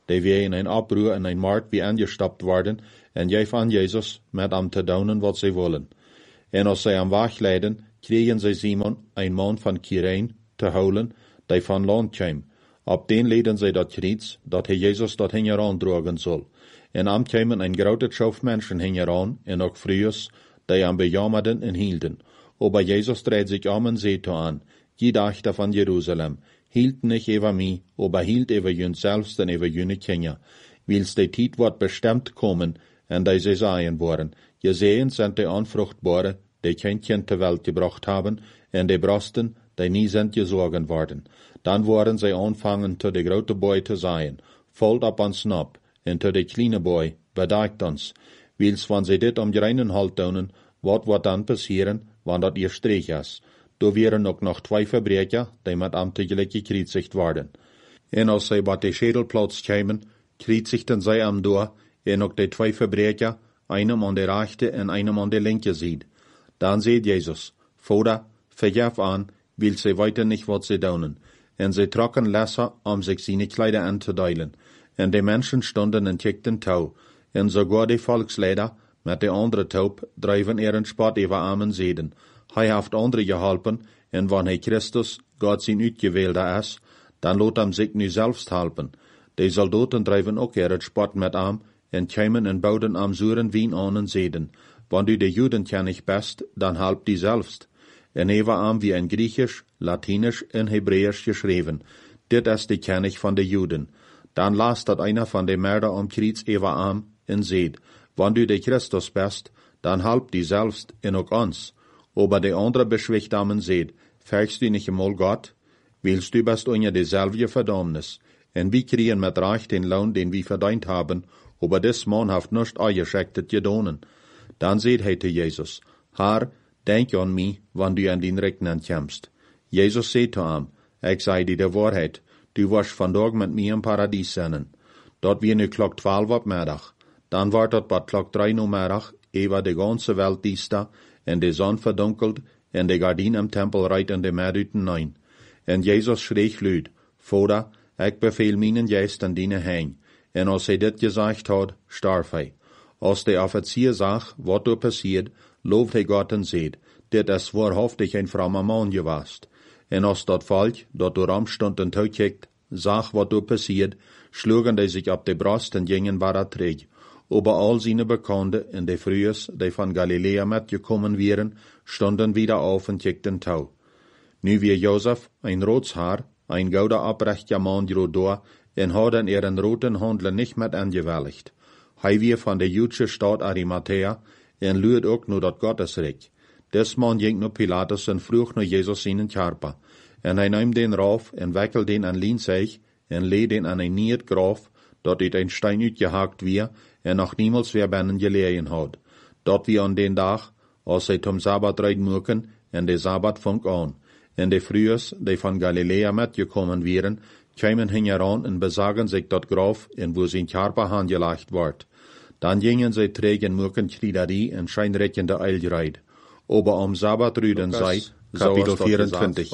die weer in een oproer en een markt wie angestapt worden, en geef aan Jezus met hem te doen wat zij willen. En als zij hem wegleiden, kregen zij Simon, een man van Kyrene, te houden, die van land kwam. Op den leiden zij dat kriets, dat hij Jezus dat hingeraan drogen zal. En am kwamen een grote schof mensen hingeraan, en ook vrouwen, die hem bejammerden en hielden. Aber Jezus dreht sich en zei aan, je dachte van Jeruzalem, hield nicht over mij, aber hield over jun selbst en over junne Kinder. Wils de tijd wordt bestemd komen, en die zij zeggen worden, je sehen sind die Unfruchtbare, die kein Kind ter Welt gebracht haben, en de Brosten, die nie sind gesorgen worden. Dan worden zij anfangen te de grote boy te zeggen, valt op ons nap, en te de kleine boy, bedacht ons. Wils van zij dit om reinen halt doen, wat wordt dan passeren, wanneer dat ihr streek is. Daar wären ook nog 2 Verbrecher, die met am tegelijk gekreuzigt worden. En als zij bij de Schädelplatz kwamen, kreuzigten zij am door, en ook de 2 Verbrecher, einem aan de rechte en einem aan de linke zijde. Dan zei Jezus, Vader, vergeef aan, wil zij weten niet wat zij doen. En zij trokken lesser, om zich zijn kleider aan te delen. En de mensen stonden en kijkten touw. En sogar de volksleider, met de andere taub, drijven een spot over armen zeden. Hij heeft anderen geholpen, en wanneer hij Christus, God zijn uitgewählte is, dan laat hem zich nu zelfs helpen. De soldaten drijven ook spot met hem, en kwamen en bouwden am zuren wien aan en zeden. Wanneer u de Juden ken ik best, dan helpt die zelfs. En hij was am wie een Griechisch, Latinisch en Hebräisch geschreven. Dit is de kennis van de Juden. Dan las dat einer van de Mörder am Kreuz over am en zeed, wanneer u de Christus best, dan helpt die zelfs en ook ons. Aber de andere beschwichtamen zeed, vergst du nicht einmal Gott? Willst du best unter dezelfde Verdammnis? En wie kriegen met recht den Lohn, den wir verdient haben, aber des Mann haft nicht eingeschickt gedonen. Dan zeed hij te Jezus, Herr, denk an mich, wann du an den Rechnen kommst. Jezus zei te hem, ik zei die de waarheid, du warst vandaag met mij in Paradies zijn. Dat weer nu klok 12 op middag. Dan wordt dat bij klok 3 uur middag, ewa de ganze Welt diesta, en de zon verdunkelt, en de gardien im Tempel reit in de Meerduiten nein. En Jezus schreef luid, Vader, ik beveel mijn geest aan dine heen. En als hij dit gezegd had, starf hij. Als de officier zag, wat er passiert, looft hij God en zeid, dit is waarhaftig een frommer man geweest. En als dat volk, dat door am stond en toekijkt, zag wat er passiert, schlugen die zich op de borst en gingen waar terug. Aber all seine Bekannte en de Frühes, die van Galilea mitgekommen wären, stonden wieder auf und kickten tau. Nu wie Josef, ein Rotshaar, ein gouda oprechter Mann door, en hadden ihren roten Handel nicht mit angewilligt. Hij wie van de Jüdische Stadt Arimathea, en luid ook nur dat Gottesreich. Des man ging naar Pilatus en vroeg naar Jezus in Körper. En hij nam den rauf en wikkelde den an Lienzig, en leed den an een niet graf, dat uit een steen uitgehakt weer, en nog niemals weer binnen gelegen had. Dat wie aan den dag, als zij zum Sabbat rijden moeken, en de Sabbat vang aan. En de Frühes, die van Galilea metgekommen wären, kwamen hingeran en besagen zich dat graf, en wo zijn Körper aangelegd wordt. Dan gingen zij terug en moeken kriederie en schijnrekkende eilrijd. Aber am Sabbat rüden zij, Kapitel 24.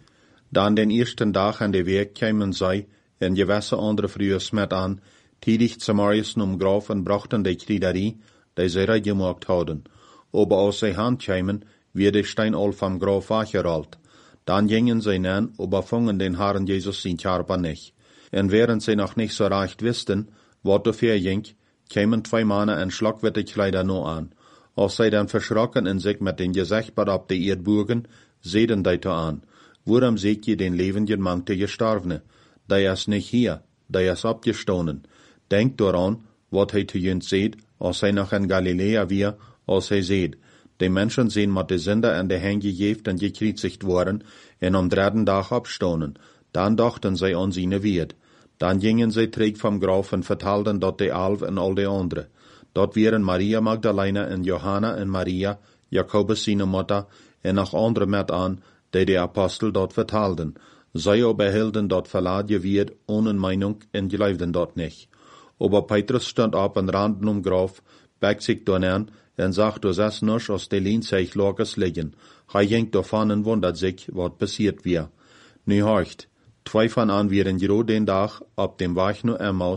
Dan den ersten dag aan de week kwamen zij, en gewisse andere Frühes met aan, tidig zum Morgen graf en brachten de kriederie, die zij reid gemaakt hadden. Aber als zij handkwamen, werd de Stein al vom Graf weggerollt. Dan gingen zij nan, aber vangen den Herrn Jesus zijn Körper nicht. En während zij noch nicht so recht wisten, wat er verging, kwamen 2 Männer in schlagwitte Kleider noch an. Als zij dan verschrocken en zich met den Gezicht op de Erd bogen, zeiden die te aan, waarom seht je den levenden Mann te gestorvene? Die is nicht hier, die is opgestonden. Denkt daran, wat hij te jünt seht, als hij nog in Galilea weer, als hij seht. Die Menschen zijn met de Sünder en de Hände gegeven en gekreuzigt worden, en am 3. Dag opstonden. Dan dachten zij aan zijn Wert. Dan gingen zij terug vom Graf en vertelden dat de 11 en al de anderen. Dat wären Maria Magdalena en Johanna en Maria, Jakobus zijn Mutter, en nog andere met aan, die de Apostel dat vertelden. Zij behielden dat verladen Wert ohne Meinung en geloofden dat niet. Aber Petrus stond op en randen Graf, bek zich dan aan, en zag du es noch aus de Lienzig lages liggen. Hij ging davon en wundert sich, wat passiert wir. Nu horcht, 2 van an wären gero den Dag, op dem Weg naar Emmaus,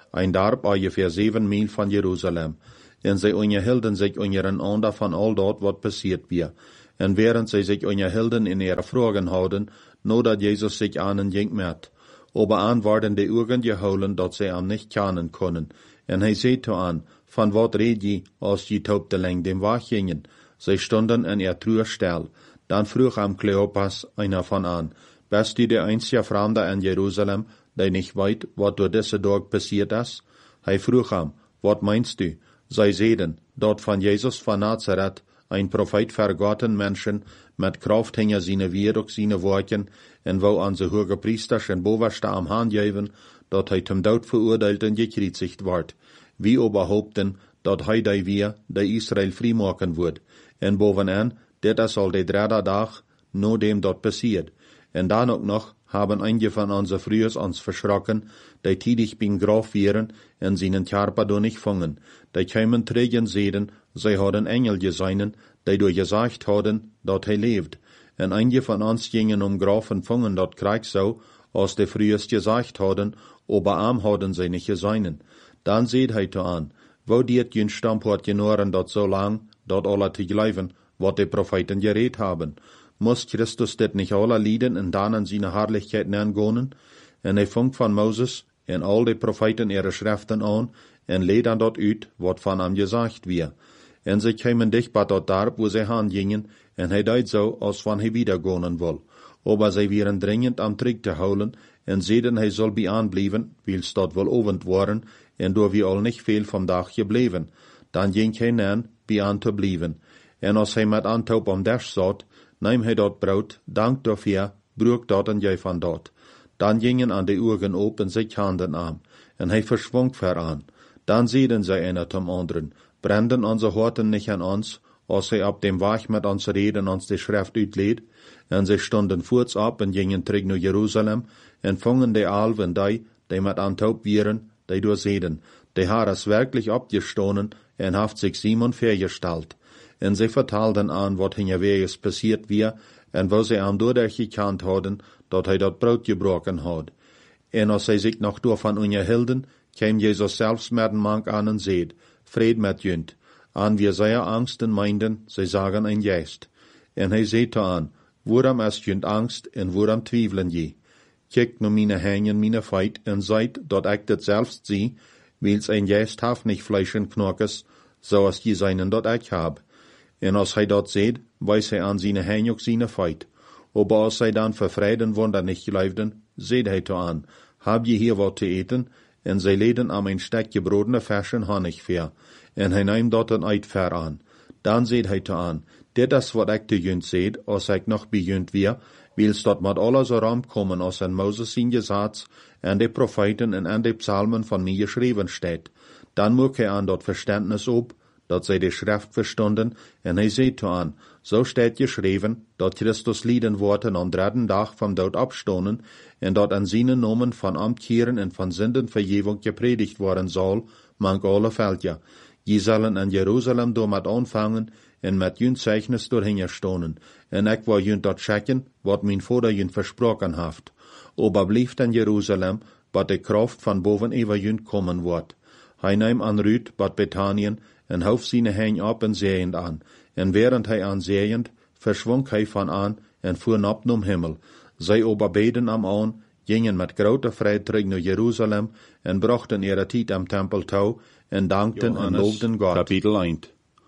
ein Dorp ungefähr 7 Mil van Jeruzalem. En zij onderhielden zich ondereinander van al dat wat passiert weer. En während zij zich onderhielden in ihre Fragen houden, nadat Jesus sich aan ging met. Aber an worden de Augen geholen, dat zij hem nicht kennen können. En hij zei to an, van wat red je, als je taubteling dem Weg gingen? Zij stonden in Truhe stil. Dan vroeg hem Kleopas einer van an, bist du de einzige Fremde in Jerusalem, die nicht weet wat door deze dag passiert is? Hij vroeg hem, wat meinst du? Zij zeiden, dat van Jesus van Nazareth, ein Prophet für Gotten Menschen, mit Kraft hinter seine Wirk, seine Worten, en wo an se hoge Priesters en bovenste am Hand geven, dat hij zum Dood verurteilt en gekreuzigt wordt. Wie überhaupten, dat hij die weer, die Israel vrijmaken wordt. En bovenaan, dit is al de derde dag, dem dat passiert. En dan ook nog, haben einige van onze Frühers ons verschrocken, die tidig bin Graf wären, en seinen Körper do nicht fangen. Die kämen trägen sehen, zij hadden Engel gesehen, die door gesagt hadden, dat hij leeft. En einige van ons gingen Grafen fangen dat Krieg so, als de Frühers gesagt hadden, aber am hadden zij nicht gesehen. Dan seht hij to an, wo diet jün Stamport genoren dat so lang, dat alle te geloven, wat de Propheten geredet haben. Muss Christus dit nicht alle lieden en dan an seine Herrlichkeit neergonen? En hij vangt van Moses en al de Propheten ihre Schriften an, en leed dan dat uit, wat van hem gesagt weer. En zij kwamen dicht bij dat dorp, wo zij heen gingen, en hij deed zo, als van hij wiedergonen wil. Aber zij waren dringend am Trick te houden, en zeiden hij zal bij aanblijven, wils dat wel ovend waren, en door wie al niet veel van dag gebleven. Dan ging hij aan, bij aan te blijven. En als hij met aantoop om des zat, neem hij dat brood, dank dafür, broek dat en jij van dat. Dan gingen aan de ogen op en zich handen aan, en hij verschwong veraan. Dan zeiden zij einer zum anderen, branden onze Horten nicht an ons, als hij op dem Weg met ons reden ons de Schrift uitleed, en zij stonden voorts op en gingen terug naar Jeruzalem, en vangen de alven die met aantoop wieren, die doorzeden. De Herr is werkelijk opgestonen en heeft zich Simon vergesteld. En zij vertelden aan wat hinterwegs passiert weer, en wo zij hem doordat gekend hadden, dat hij dat brood gebroken had. En als zij zich nog door van onderhielden, kwam Jezus zelfs met een mank aan en zeid, vrede met junt. Aan wie zij angsten meinden, zij zagen een geest. En hij zei to aan, waarom is junt angst en waarom twijfelen je? Kijk naar mijn hängen, mijn feit, en zijt dat ik dat zelfs zie, wils een geest heeft niet vlees en knokjes, zoals je zijnen dat ik heb. En als hij dat zeid, wijs hij aan zijn hängen ook zijn feit. Aber als zij dan vervreden wonder niet geloofden, zeid hij to aan, heb je hier wat te eten? En zij leden aan een stuk gebrodene vers en honig ver. En hij neemt dat een uit ver aan. Dan zeid hij to aan, dit is wat ik te junt zeid, als ik nog bij junt weer, wils dat met alles erom komen, als in Moses zijn gezats, en de profeten en de psalmen van mij geschreven staat. Dan moet hij aan dat verständnis op, dat zij de Schrift verstonden, en hij zei to aan, zo staat geschreven, dat Christus lieden wordt en aan derde dag van dood opstonen, en dat aan zijn nomen van omkeren en van zindenvergeving gepredigt worden zal, mank alle veldja. Je zullen in Jeruzalem door met aanvangen, en met junt zeichnis doorheen stonen, en ik wil junt dat checken, wat mijn vader junt versproken heeft. Aber blijft in Jeruzalem, wat de kracht van boven over junt komen wordt. Hij neemt aan Ruud, wat Bethanien, en hoofd zijn heen op en zeeend aan. En während hij aan zeeend, verschwonk hij van aan en voer op naar Himmel. Zij aber beden am aan, gingen met grote vrede terug naar Jeruzalem en brachten ihre tijd am Tempel toe en dankten en loofden God. Kapitel 1.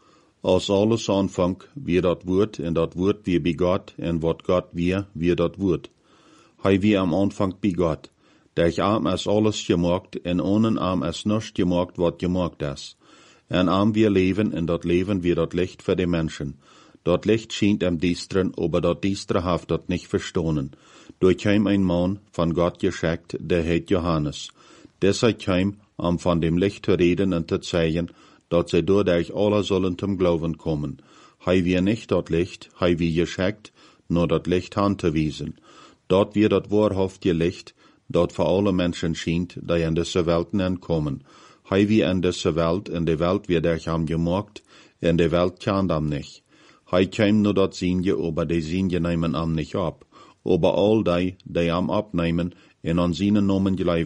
Als alles aanvangt, wie dat woord, en dat woord wie bij God, en wat God wie dat woord. Hij wie am aanvang bij God. Durch arm is alles gemaakt, en ohne arm is nichts gemaakt wat gemaakt is. En arm wir leven, en dat leven wie dat licht voor de mensen. Dat licht schijnt am Diesteren, aber dat Diestere haft dat nicht verstonen. Durch hem ein Mann von Gott geschickt, der heet Johannes. Deshalb kam, von dem Licht zu reden und zu zeigen, dat zij doordat alle zullen zum Glauben kommen. Hij wie nicht dat Licht, hij wie geschickt, nur dat Licht aan te wiesen. Dat wir dat wahrhaftige Licht, dat voor alle Menschen schijnt, die in deze Welt kommen. Hij wie in deze Welt, in de Welt wird er ham gemaakt, in de Welt kent am nicht. Hij kwam nur dat Sinje, aber die Sinje nemen am nicht ab. Aber all die am abnehmen, en an seinen Namen geloven,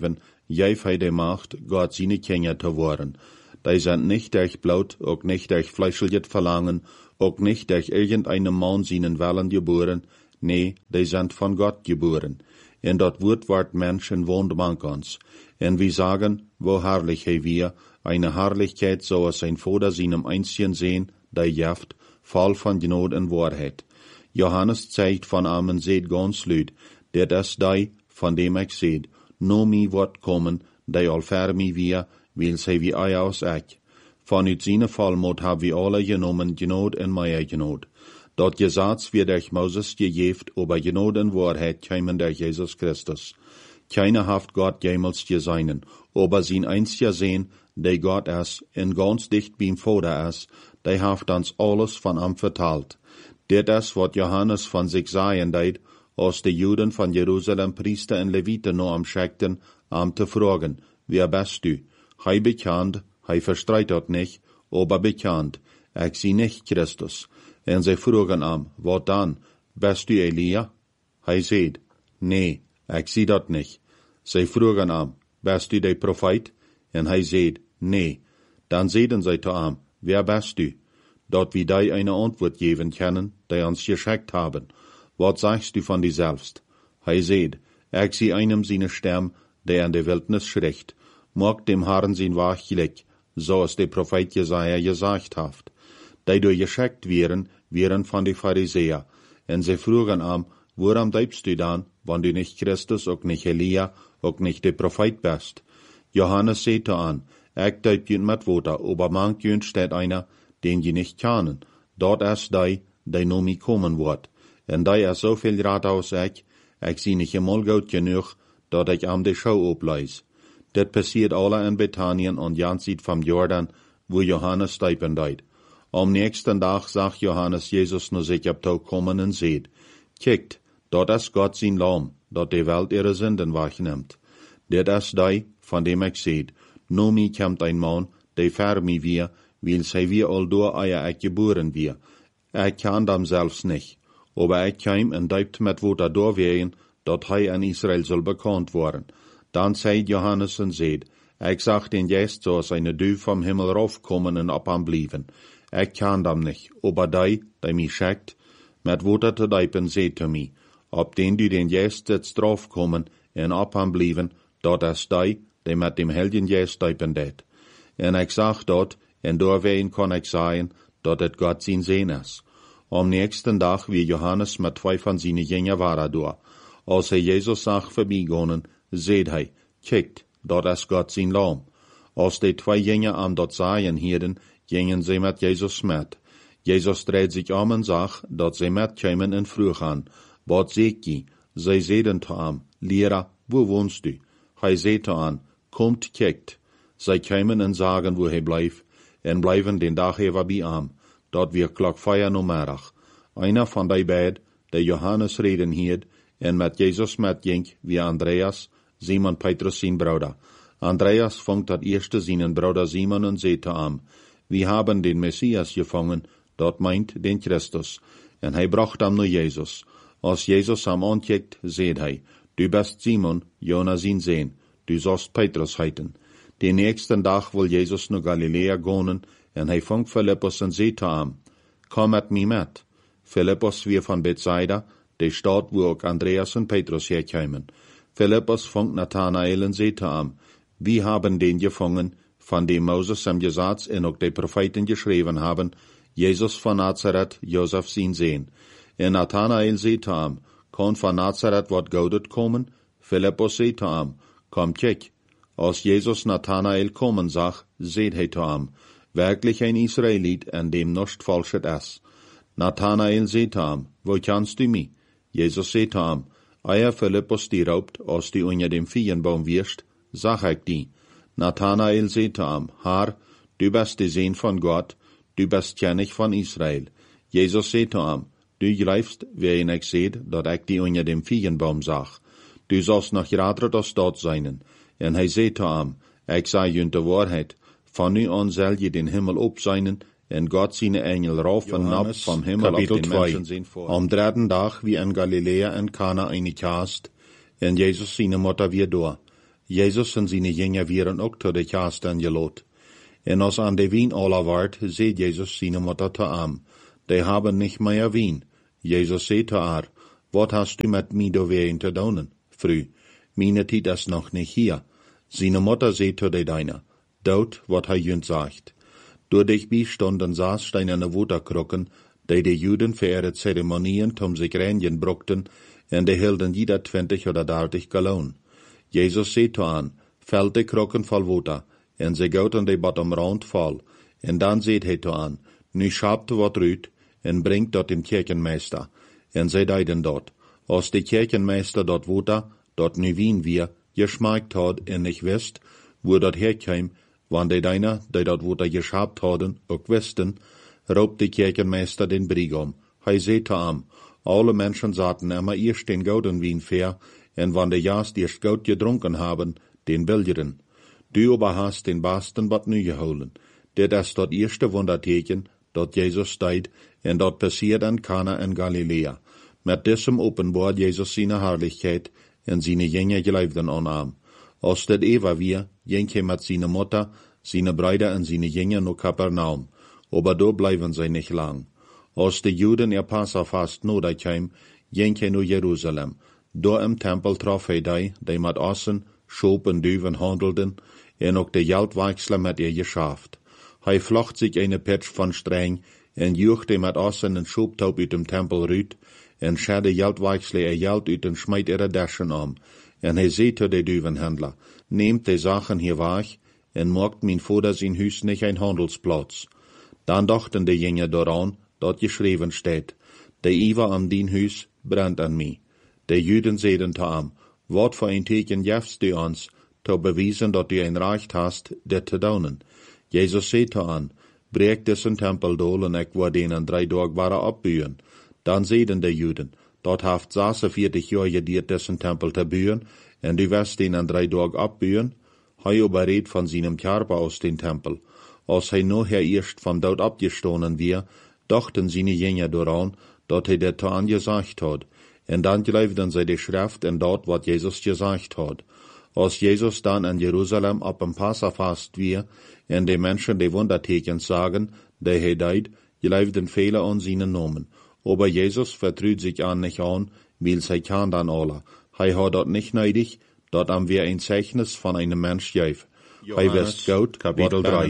Geef hij de Macht, Gott seine Kinder te worden. Die sind nicht durch Blut, auch nicht durch fleischliches Verlangen, auch nicht durch irgendeinen Mann seinen Willen geboren, nee, die sind von Gott geboren. En dat Wort ward Mensch en wohnt mank ons. En wir sagen, wo herrlich hei wir, eine Herrlichkeit, so als sein Vater seinem einzigen sehen, der jaft, voll von Gnade und Wahrheit. Johannes zeigt von am und seht ganz lüd, der das die, von dem ich seht, no mi wird kommen, die all fer mi wir, will sei wie ei aus ich. Von ut seine Vollmut hab wir alle genommen, Gnade en Meier Gnade. Dat Gesetz wird durch Moses gegeben, aber Gnade und Wahrheit kämen durch Jesus Christus. Keiner haft Gott jemals gesehen, aber sein einziger Sehen, der Gott ist, en ganz dicht beim Vater ist, der haft uns alles von ihm vertalt. Das ist, was Johannes von sich sagen deed, als die Juden von Jerusalem Priester und Leviten noch am schickten, zu fragen, wer bist du? Hei bekannt, hei verstreitet nicht, aber bekannt, ich sie nicht Christus. En sie fragen wat dann? Bist du Elia? Hij seht, nee, ich sie dat nicht. Sie fragen bist du der Prophet? En hij seht, nee. Dann sehen sie zu wer bist du? Dort wie die eine Antwort geben können, die uns geschickt haben. Was sagst du von dir selbst? Hij seht, ich sie einem seine Stimme, der in der Wildnis schricht, mag dem Herrn sein Wachglick, so es der Prophet Jesaja gesagt hat. Die durch geschickt wären von den Pharisäer, und sie fragen woran bleibst du dann, wenn du nicht Christus, auch nicht Elia, auch nicht der Prophet bist? Johannes sagte ich deut jünd mit Worte, aber manch jünd steht einer, den je nicht kennen. Dort ist die no mi kommen wird. Und die ist so viel Rat aus ich sie nicht einmal gut genug, dat ich die Schau obleis. Das passiert alle in Bethanien und Jansit vom Jordan, wo Johannes steipen deut. Am nächsten Tag sagt Johannes Jesus nur sich abtau kommen und seht, kijkt, dort ist Gott sein Lamm, dort die Welt ihre Sünden wegnimmt. Das ist die, von dem ich seht, no mi kommt ein Mann, der fer mi wir, will sei wir all durch eier ich geboren wir. Kann dem selbst nicht, aber kam und deibt mit wo da durchwehen, dort in Israel soll bekannt worden. Dann seht Johannes und seht, ich sag den jetzt, so als eine Dü vom Himmel raufkommen und abblieben. Ich kann dem nicht, aber die mich schickt, mit Worte zu deipen, seht zu mir, ob den du den jetzt jetzt draufkommen und abblieben, dort ist die mit dem Helden jetzt deipen det. Und ich sag dort, und durchwehen kann ich sagen, dort et Gott sein Sehen ist. Am nächsten Tag wie Johannes mit 2 von seinen Jüngern war durch. Als Jesus sagt vorbeigegangen, seht kijkt, dort ist Gott sein Lamm. Als die 2 Jünger dort sagen hielten, gingen sie mit Jesus mit. Jesus dreht sich und sagt, dass sie mitkämen und früh was seht ihr? Sie sehen zu Lehrer, wo wohnst du? Hij seht kommt, kijkt. Sie kämen und sagen, wo bleibt, und bleiben den Tag über bei dort wir Glock feiern Mittag. Einer von die beiden, der Johannes reden hielt, und mit Jesus mitging, wie Andreas, Simon Petrus sein Bruder. Andreas fängt das erste seinen Bruder Simon und seht wir haben den Messias gefangen, dort meint den Christus. Und hij bracht nur Jesus. Als Jesus ankickt, seht du bist Simon, Jonas sein Sohn, du sollst Petrus heiten. Den nächsten Tag will Jesus nach Galiläa gehen, und hij fängt Philippus und seht komm mit mir mit. Philippus wir von Bethsaida, der Stadt, wo auch Andreas und Petrus herkämen. Philippus fängt Nathanael und seht wir haben den gefangen, von dem Moses im Gesetz und auch die Propheten geschrieben haben, Jesus von Nazareth, Josef sein Sohn. Und Nathanael seht kann von Nazareth wat Goudet kommen? Philippus seht komm kijk. Als Jesus Nathanael kommen sagt, seht wirklich ein Israelit, an dem nichts Falsches ist. Nathanael seht wo kannst du mich? Jesus seht eier Philippus die raubt, als du unter dem Feigenbaum wirst, sag ich die. Nathanael seht Herr, du bist der Sohn von Gott, du bist König von Israel. Jesus seht du greifst, wer ich seht, dat ich die unter dem Feigenbaum sag. Du sollst noch gerade das dort sein. Und hij seht ich sei jünt die Wahrheit, von nu an soll je den Himmel opseinen, en Gott seine Engel rauf und ab vom Himmel Kapitel auf den Menschen sehen vor. Am 3. Tag wie in Galiläa in Kana eine Kast, en Jesus seine Mutter wie da. Jesus en zijn jingen wieren ook tot de kast aangelot. En als aan de wien alle waard, zei Jesus zijn moeder te am. Die haben nicht mehr wien. Jesus zei te haar, wat hast du met mij doorheen te doen? Früh, meine tijd is nog niet hier. Seine Mutter zei te de deiner, dood wat hij junt sagt. Door dich bijstonden saß steinerne Waterkrukken, die de Juden für ihre Zeremonien zum sich reinigen bruchten, en de hielden jeder 20 oder 30 Gallon. Jesus zei te aan, vult de krukken vol water, en ze goten de bottomrand vol, en dan zei hij te aan, nu schapt wat uit, en brengt dat dem Kirchenmeister. En zij deiden dat, als de Kirchenmeister dat water, dat nu wien wir, geschmeckt had en nicht wist, wo dat herkwam, wanneer de deiner, die dat water geschabt hadden, ook wisten, roept de Kirchenmeister den Brigam. Hij zei te hem, alle mensen zaten immer eerst den gouden wien ver, en wanneer jaast eerst goud gedronken haben, den billigen. Du aber hast den besten wat nu geholen. Dit is dat eerste wonderteken, dat Jesus deed, en dat passiert in Kana in Galilea. Met diesem openbaart Jesus seine Herrlichkeit, en seine Jünger geleefden aan. Als dit Eva wir, ging hij met seine Mutter, seine Brüder en seine Jünger naar Kapernaum. Aber do bleiben sie nicht lang. Als de Juden ihr Passafast nodig kwam, ging hij naar Jerusalem. Do im Tempel trof hij die met ossen, schoop en duwen handelden, en ook de Geldwechsler met ihr geschaft. Hij vlocht sich eine Pitsch van streng, en juchte met ossen en schooptaub uit dem Tempel ruit, en schade Geldwechsler ihr Geld uit en smijt ihre Daschen om. En hij zei te de duwenhandler, nehmt de Sachen hier weg, en maakt mijn Vater zijn huis nicht ein Handelsplatz. Dan dachten de Jünger daran, dat geschreven steht, de Iva an dien huis brennt an mij. De Juden zeiden te hem, wat voor een teken jefst du ons, te bewijzen dat du een recht hast, dit te doen. Jesus zei te hen, breek dissen tempel dol en ik word denen 3 dagen waren opbuien. Dan zeiden de Juden, dat heeft 46 jaar gediert dissen tempel te buien, en du wirst denen 3 dagen opbuien. Hij überredt van seinem Körper aus den Tempel. Als hij nachher eerst van dood abgestoßen wir, dachten seine Jünger daran, dat hij dit te angesagt had. En dan geloofden zij de Schrift en dat wat Jesus gesagt had. Als Jesus dan in Jerusalem op een Passafast wir, en de mensen de Wundertekens sagen, die hij deed, geloofden vele an seinen Namen. Aber Jesus vertrüht sich an nicht an, weil zij kan dan alle. Hij had dat nicht nötig, dat am wir ein Zeichnis von einem Mensch geef. Hij wist goed, Kapitel 3.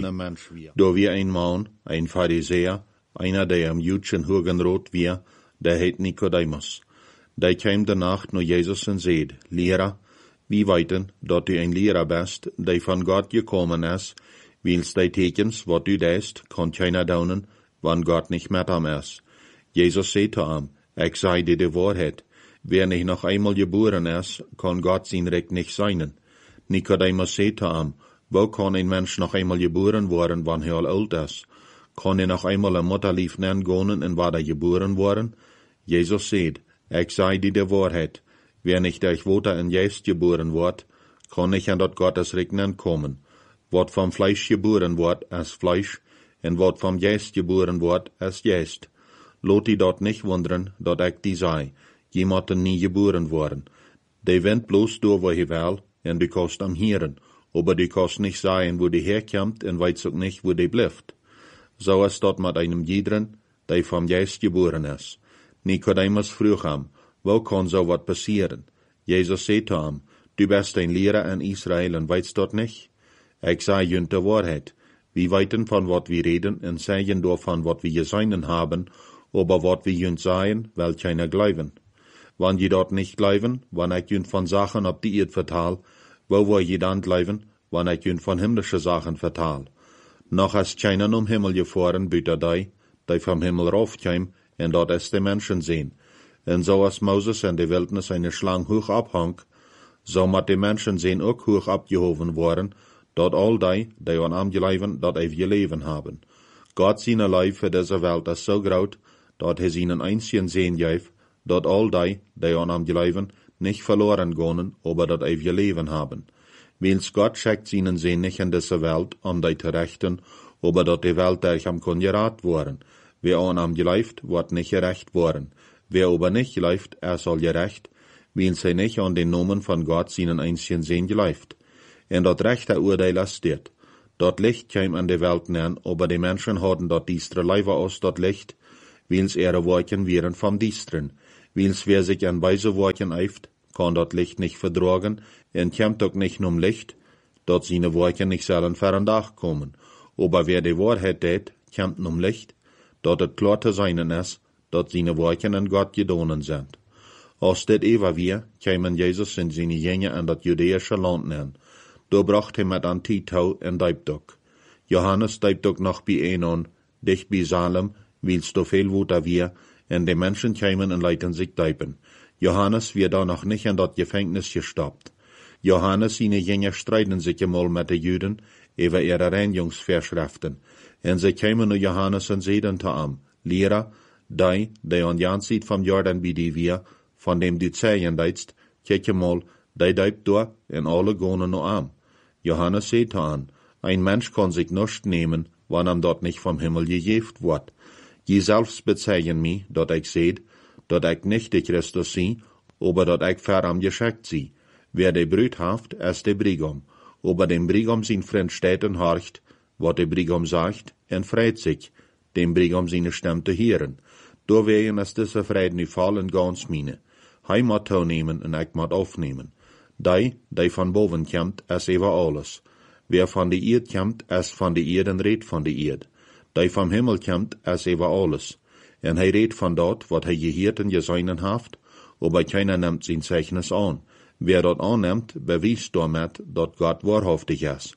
Do wir ein Mann, ein Pharisäer, einer der am Jüdischen Hugenrot wir, der heet Nikodemus. Der kam de Nacht naar Jesus en zeid, Lehrer, wie weten dat du ein Lehrer bist, der von Gott gekommen is, wils die tekens, wat du deest, kan keiner doen, wann Gott nicht met hem is. Jesus zei te hem, ik zei dir de Wahrheit, wer nicht noch einmal geboren is, kann Gott sein Recht nicht sein. Nikodemus zei te hem, wo kann ein Mensch noch einmal geboren worden, wann er al oud is? Kann er noch einmal een Mutterlief nennen en waar er geboren worden? Jesus zei, ik zei dir de Wahrheit, wer nicht durch Water en Geist geboren wordt, kann nicht an dat Gottes Recht kommen. Wat vom Fleisch geboren wordt, is Fleisch, en wat vom Geist geboren wordt, is Geist. Lot die dat nicht wundern, dat ik die zei, jemanden nie geboren worden. Die went bloß door wo hij wil, en du kost am hieren, aber du kost nicht sagen, wo die herkommt, en weet ook nicht, wo die blijft. So is dat met einem jeden, der vom Geist geboren is. Nikodemus vroeg hem, wo kann so wat passieren? Jesus zei te hem, du bist ein Lehrer in Israel en weitst dat nicht? Ik zei junt de Wahrheit. Wir weten von wat wir reden en sagen davon wat wir gesehen haben, aber wat wir junt sagen, will keiner glauben. Wann je dort nicht glauben, wann ich junt von Sachen ob die Erd vertal, wo je dann glauben, wann ich junt von himmlische Sachen vertal. Noch ist keiner um Himmel gefahren, büter die vom Himmel raufkäm, en dort ist die Menschen sehen. En so als Moses in der Wildnis eine Schlange hoch abhang, so mat die Menschen sehen auch hoch abgehoben worden, dort all die an am geleiven, dat ewige Leben haben. Gott seine Leib für diese Welt ist so groß, dat er ihnen einzigen sehen geif, dat all die an am geleiven, nicht verloren gehen, aber dat ewige Leben haben. Wils Gott schickt ihnen sehen nicht in diese Welt, die zu rechten, aber dat die Welt durch am kon gerat worden. Wer an am geleift, wird nicht gerecht worden. Wer aber nicht geleift, soll gerecht, weil sie nicht an den Namen von Gott seinen einzigen Sehen geleift. en dat rechte Urteil steht. Dat Licht käm an de Welt neer, aber die Menschen hadden dat diestre Leiber aus dat Licht, wils ihre Worken wären vom Diestren. Wils wer sich an beise Worken eift, kann dat Licht nicht verdragen, en kämt ook nicht num Licht, dat seine Worken nicht sollen veren Dach kommen. Aber wer die Wahrheit tät, kämt num Licht, dat het klar te seinen is, dat seine Worken in Gott gedonen sind. Als dit Eva weer, kämen Jesus in seine Jünger an dat judäische Land neer. Da bracht hij met an Titau en Deibdok. Johannes Deibdok noch bij Enon, dicht bij Salem, wils do veel woter weer, en de Menschen kämen en leiten sich Deipen. Johannes wird da noch nicht in dat Gefängnis gestoppt. Johannes seine Jünger streiten sich einmal mit de Juden über ihre Reinigungsvorschriften, en sie kämen nu Johannes en zeiden te am, Lehrer, die an Jan sieht vom Jordan bij die wir, von dem du zeien deitst, kijk mal, die deibt door en alle gonen nu am. Johannes seht an, ein Mensch kann sich nicht nehmen, wann am dort nicht vom Himmel gegeft wird. Je selbst bezeigen mich, dat ich seht, dat ich nicht de Christus sie, aber dat ich veram geschickt sie. Wer de Brüd haft, ist de Brigam. Aber dem Brigam sein Freund steht und horcht, wat de Brigam sagt, en freit sich, dem Brigam seine Stimme zu hören. Da wegen ist diese Freude nu fallen ganz mine. Hij moet toenemen en ik moet aufnehmen. Die van boven komt, is over alles. Wer van de Eerd komt, is van de Eerd en redt van de Eerd. Die vom Himmel komt, is over alles. En hij redt van dat, wat hij gehoord en gezien haft, aber keiner nimmt zijn Zeichnis an. Wer dat annimmt, bewijst damit, dat Gott wahrhaftig is.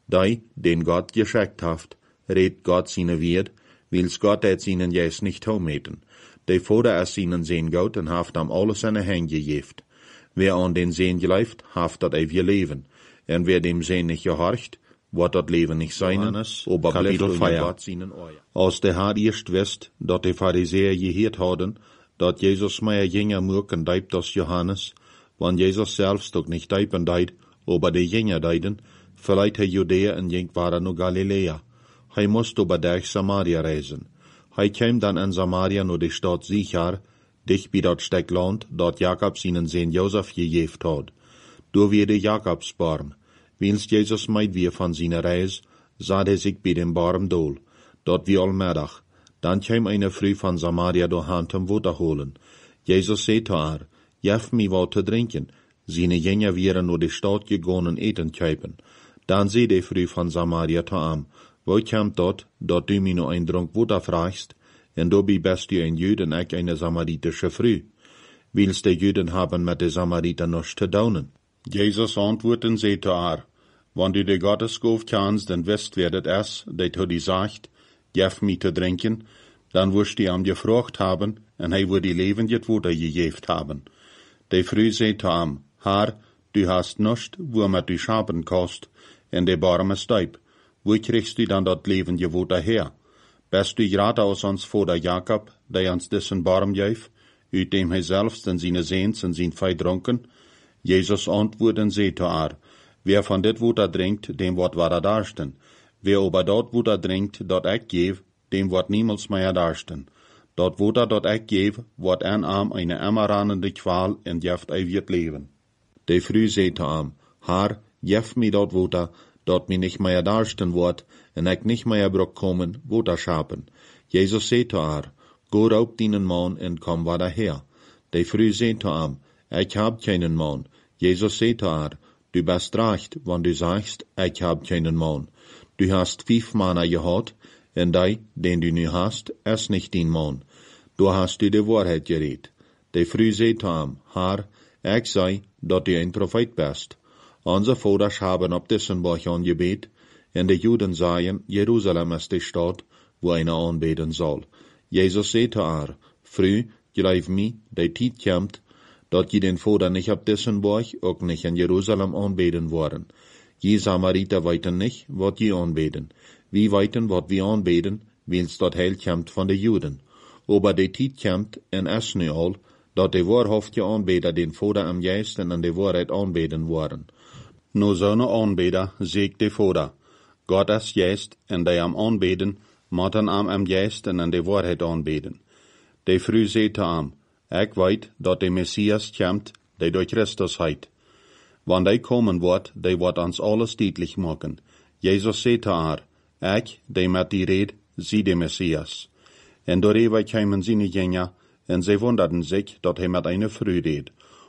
Den Gott geschickt haft, redt Gott seine Wert, wils Gott het seinen Jes nicht toemeten. De Vader is seinen Seen Gott en haft am alles in de Hand gegeft. Wer an den Seen geleift, haft dat ewige Leben. En wer dem Seen nicht gehorcht, wird dat Leben nicht seinen, aber Kapitel 4. Als de Herr erst wist, dat de Pharisäer gehört hadden, dat Jesus mehr Jünger mögen deibt als Johannes, wann Jesus selbst doch nicht deipen deit, aber de Jünger deiden, vielleicht hij Judäa en jink waren nu Galiläa. Hij moest über durch Samaria reisen. Hij kwam dan in Samaria nur die Stadt Sichar, dicht bij dat stuk land, dat Jakob seinen Sohn Josef gegeft had. Door weer de Jakobsbaum. Wils Jesus meid weer van zijn reis, zat hij zich bij dem Baum dool. Dat wie allmiddag. Dan kwam eine Frau van Samaria door hand om water holen. Jesus zei te haar, jef mi wat te drinken. Seine Jünger wären nur die Stadt gegangen eten kuipen. Dan zei de Frau van Samaria te am, wo kommt dat du mi no ein Drunk Water fragst, en dobi bist du ein Jüd en ik eine samaritische Frau. Wils de Jüden haben mit de Samariter nichts te daunen. Jesus antworten zei te haar, wann du de Gottesgof kannst, en wisst wer dat is, dat du die sagt, jef mi te drinken, dan wirst du am gefragt haben, en hij wird die levendig Water gegeft haben. De Frau zei te am, Haar, du hast nichts, womit du schapen kannst, en de Baum ist deib. Wo kriegst du dann dat levendige Water her? Bist du gerade aus ons Vater Jakob, der uns diesen Baum geef, uit dem hij selbst en seine Seens en zijn Fei dronken? Jesus antwoorden zei te haar, wer van dit Water drinkt, dem wordt weder darsten. Wer aber dat Water drinkt, dat ik geef, dem wordt niemals mehr darsten. Dat Water dat ik geef, wordt en am eine immerranende Qual en jeft eeuwig leven. De Frau zei te am, Haar, jef mi dat Water, dat mi nicht mehr darsten wordt, en ik nicht mehr brok komen, Water schapen. Jesus zei te haar, go raub deinen Mann en kom wieder her. De Frau zei te am, ik hab keinen Mann. Jesus zei te haar, du bist recht, wann du sagst, ik hab keinen Mann. Du hast 5 Männer gehad, en die, den du nu hast, is nicht dein Mann. Du hast du de Wahrheit geredet. De Frau zei te am, Haar, ik zei, dat du ein Prophet bist. Onze vaders haben op diesen Berg angebet, en de Juden sagen, Jerusalem ist die Stadt, wo einer anbeten soll. Jesus zei te haar, Frau, geloof mi, die tijd komt, dat je den Vader nicht op diesen Berg, ook nicht in Jerusalem anbeten worden. Je Samariter weiten nicht, wat je anbeten. Wie weiten, wat wir anbeten, wils dat Heil komt van de Juden. Aber die tijd komt, en is nu al, dat de wahrhaftige Anbeter den Vader am Geist en an de Wahrheit anbeten worden. No zo'n aanbeder zegt de Vader, Gott is Geist, en die am aanbeden, moeten am Geist en an de Wahrheit aanbeden. De Frau zei te am, ik weet dat de Messias komt, die door Christus heit. Wann hij komen wordt, die wordt ons alles deutlich maken. Jesus zei haar, ik, die met die red, zie de Messias. En doorheen kwamen zijn gänger, en zij wunderten zich, dat hij met eine Frau reed.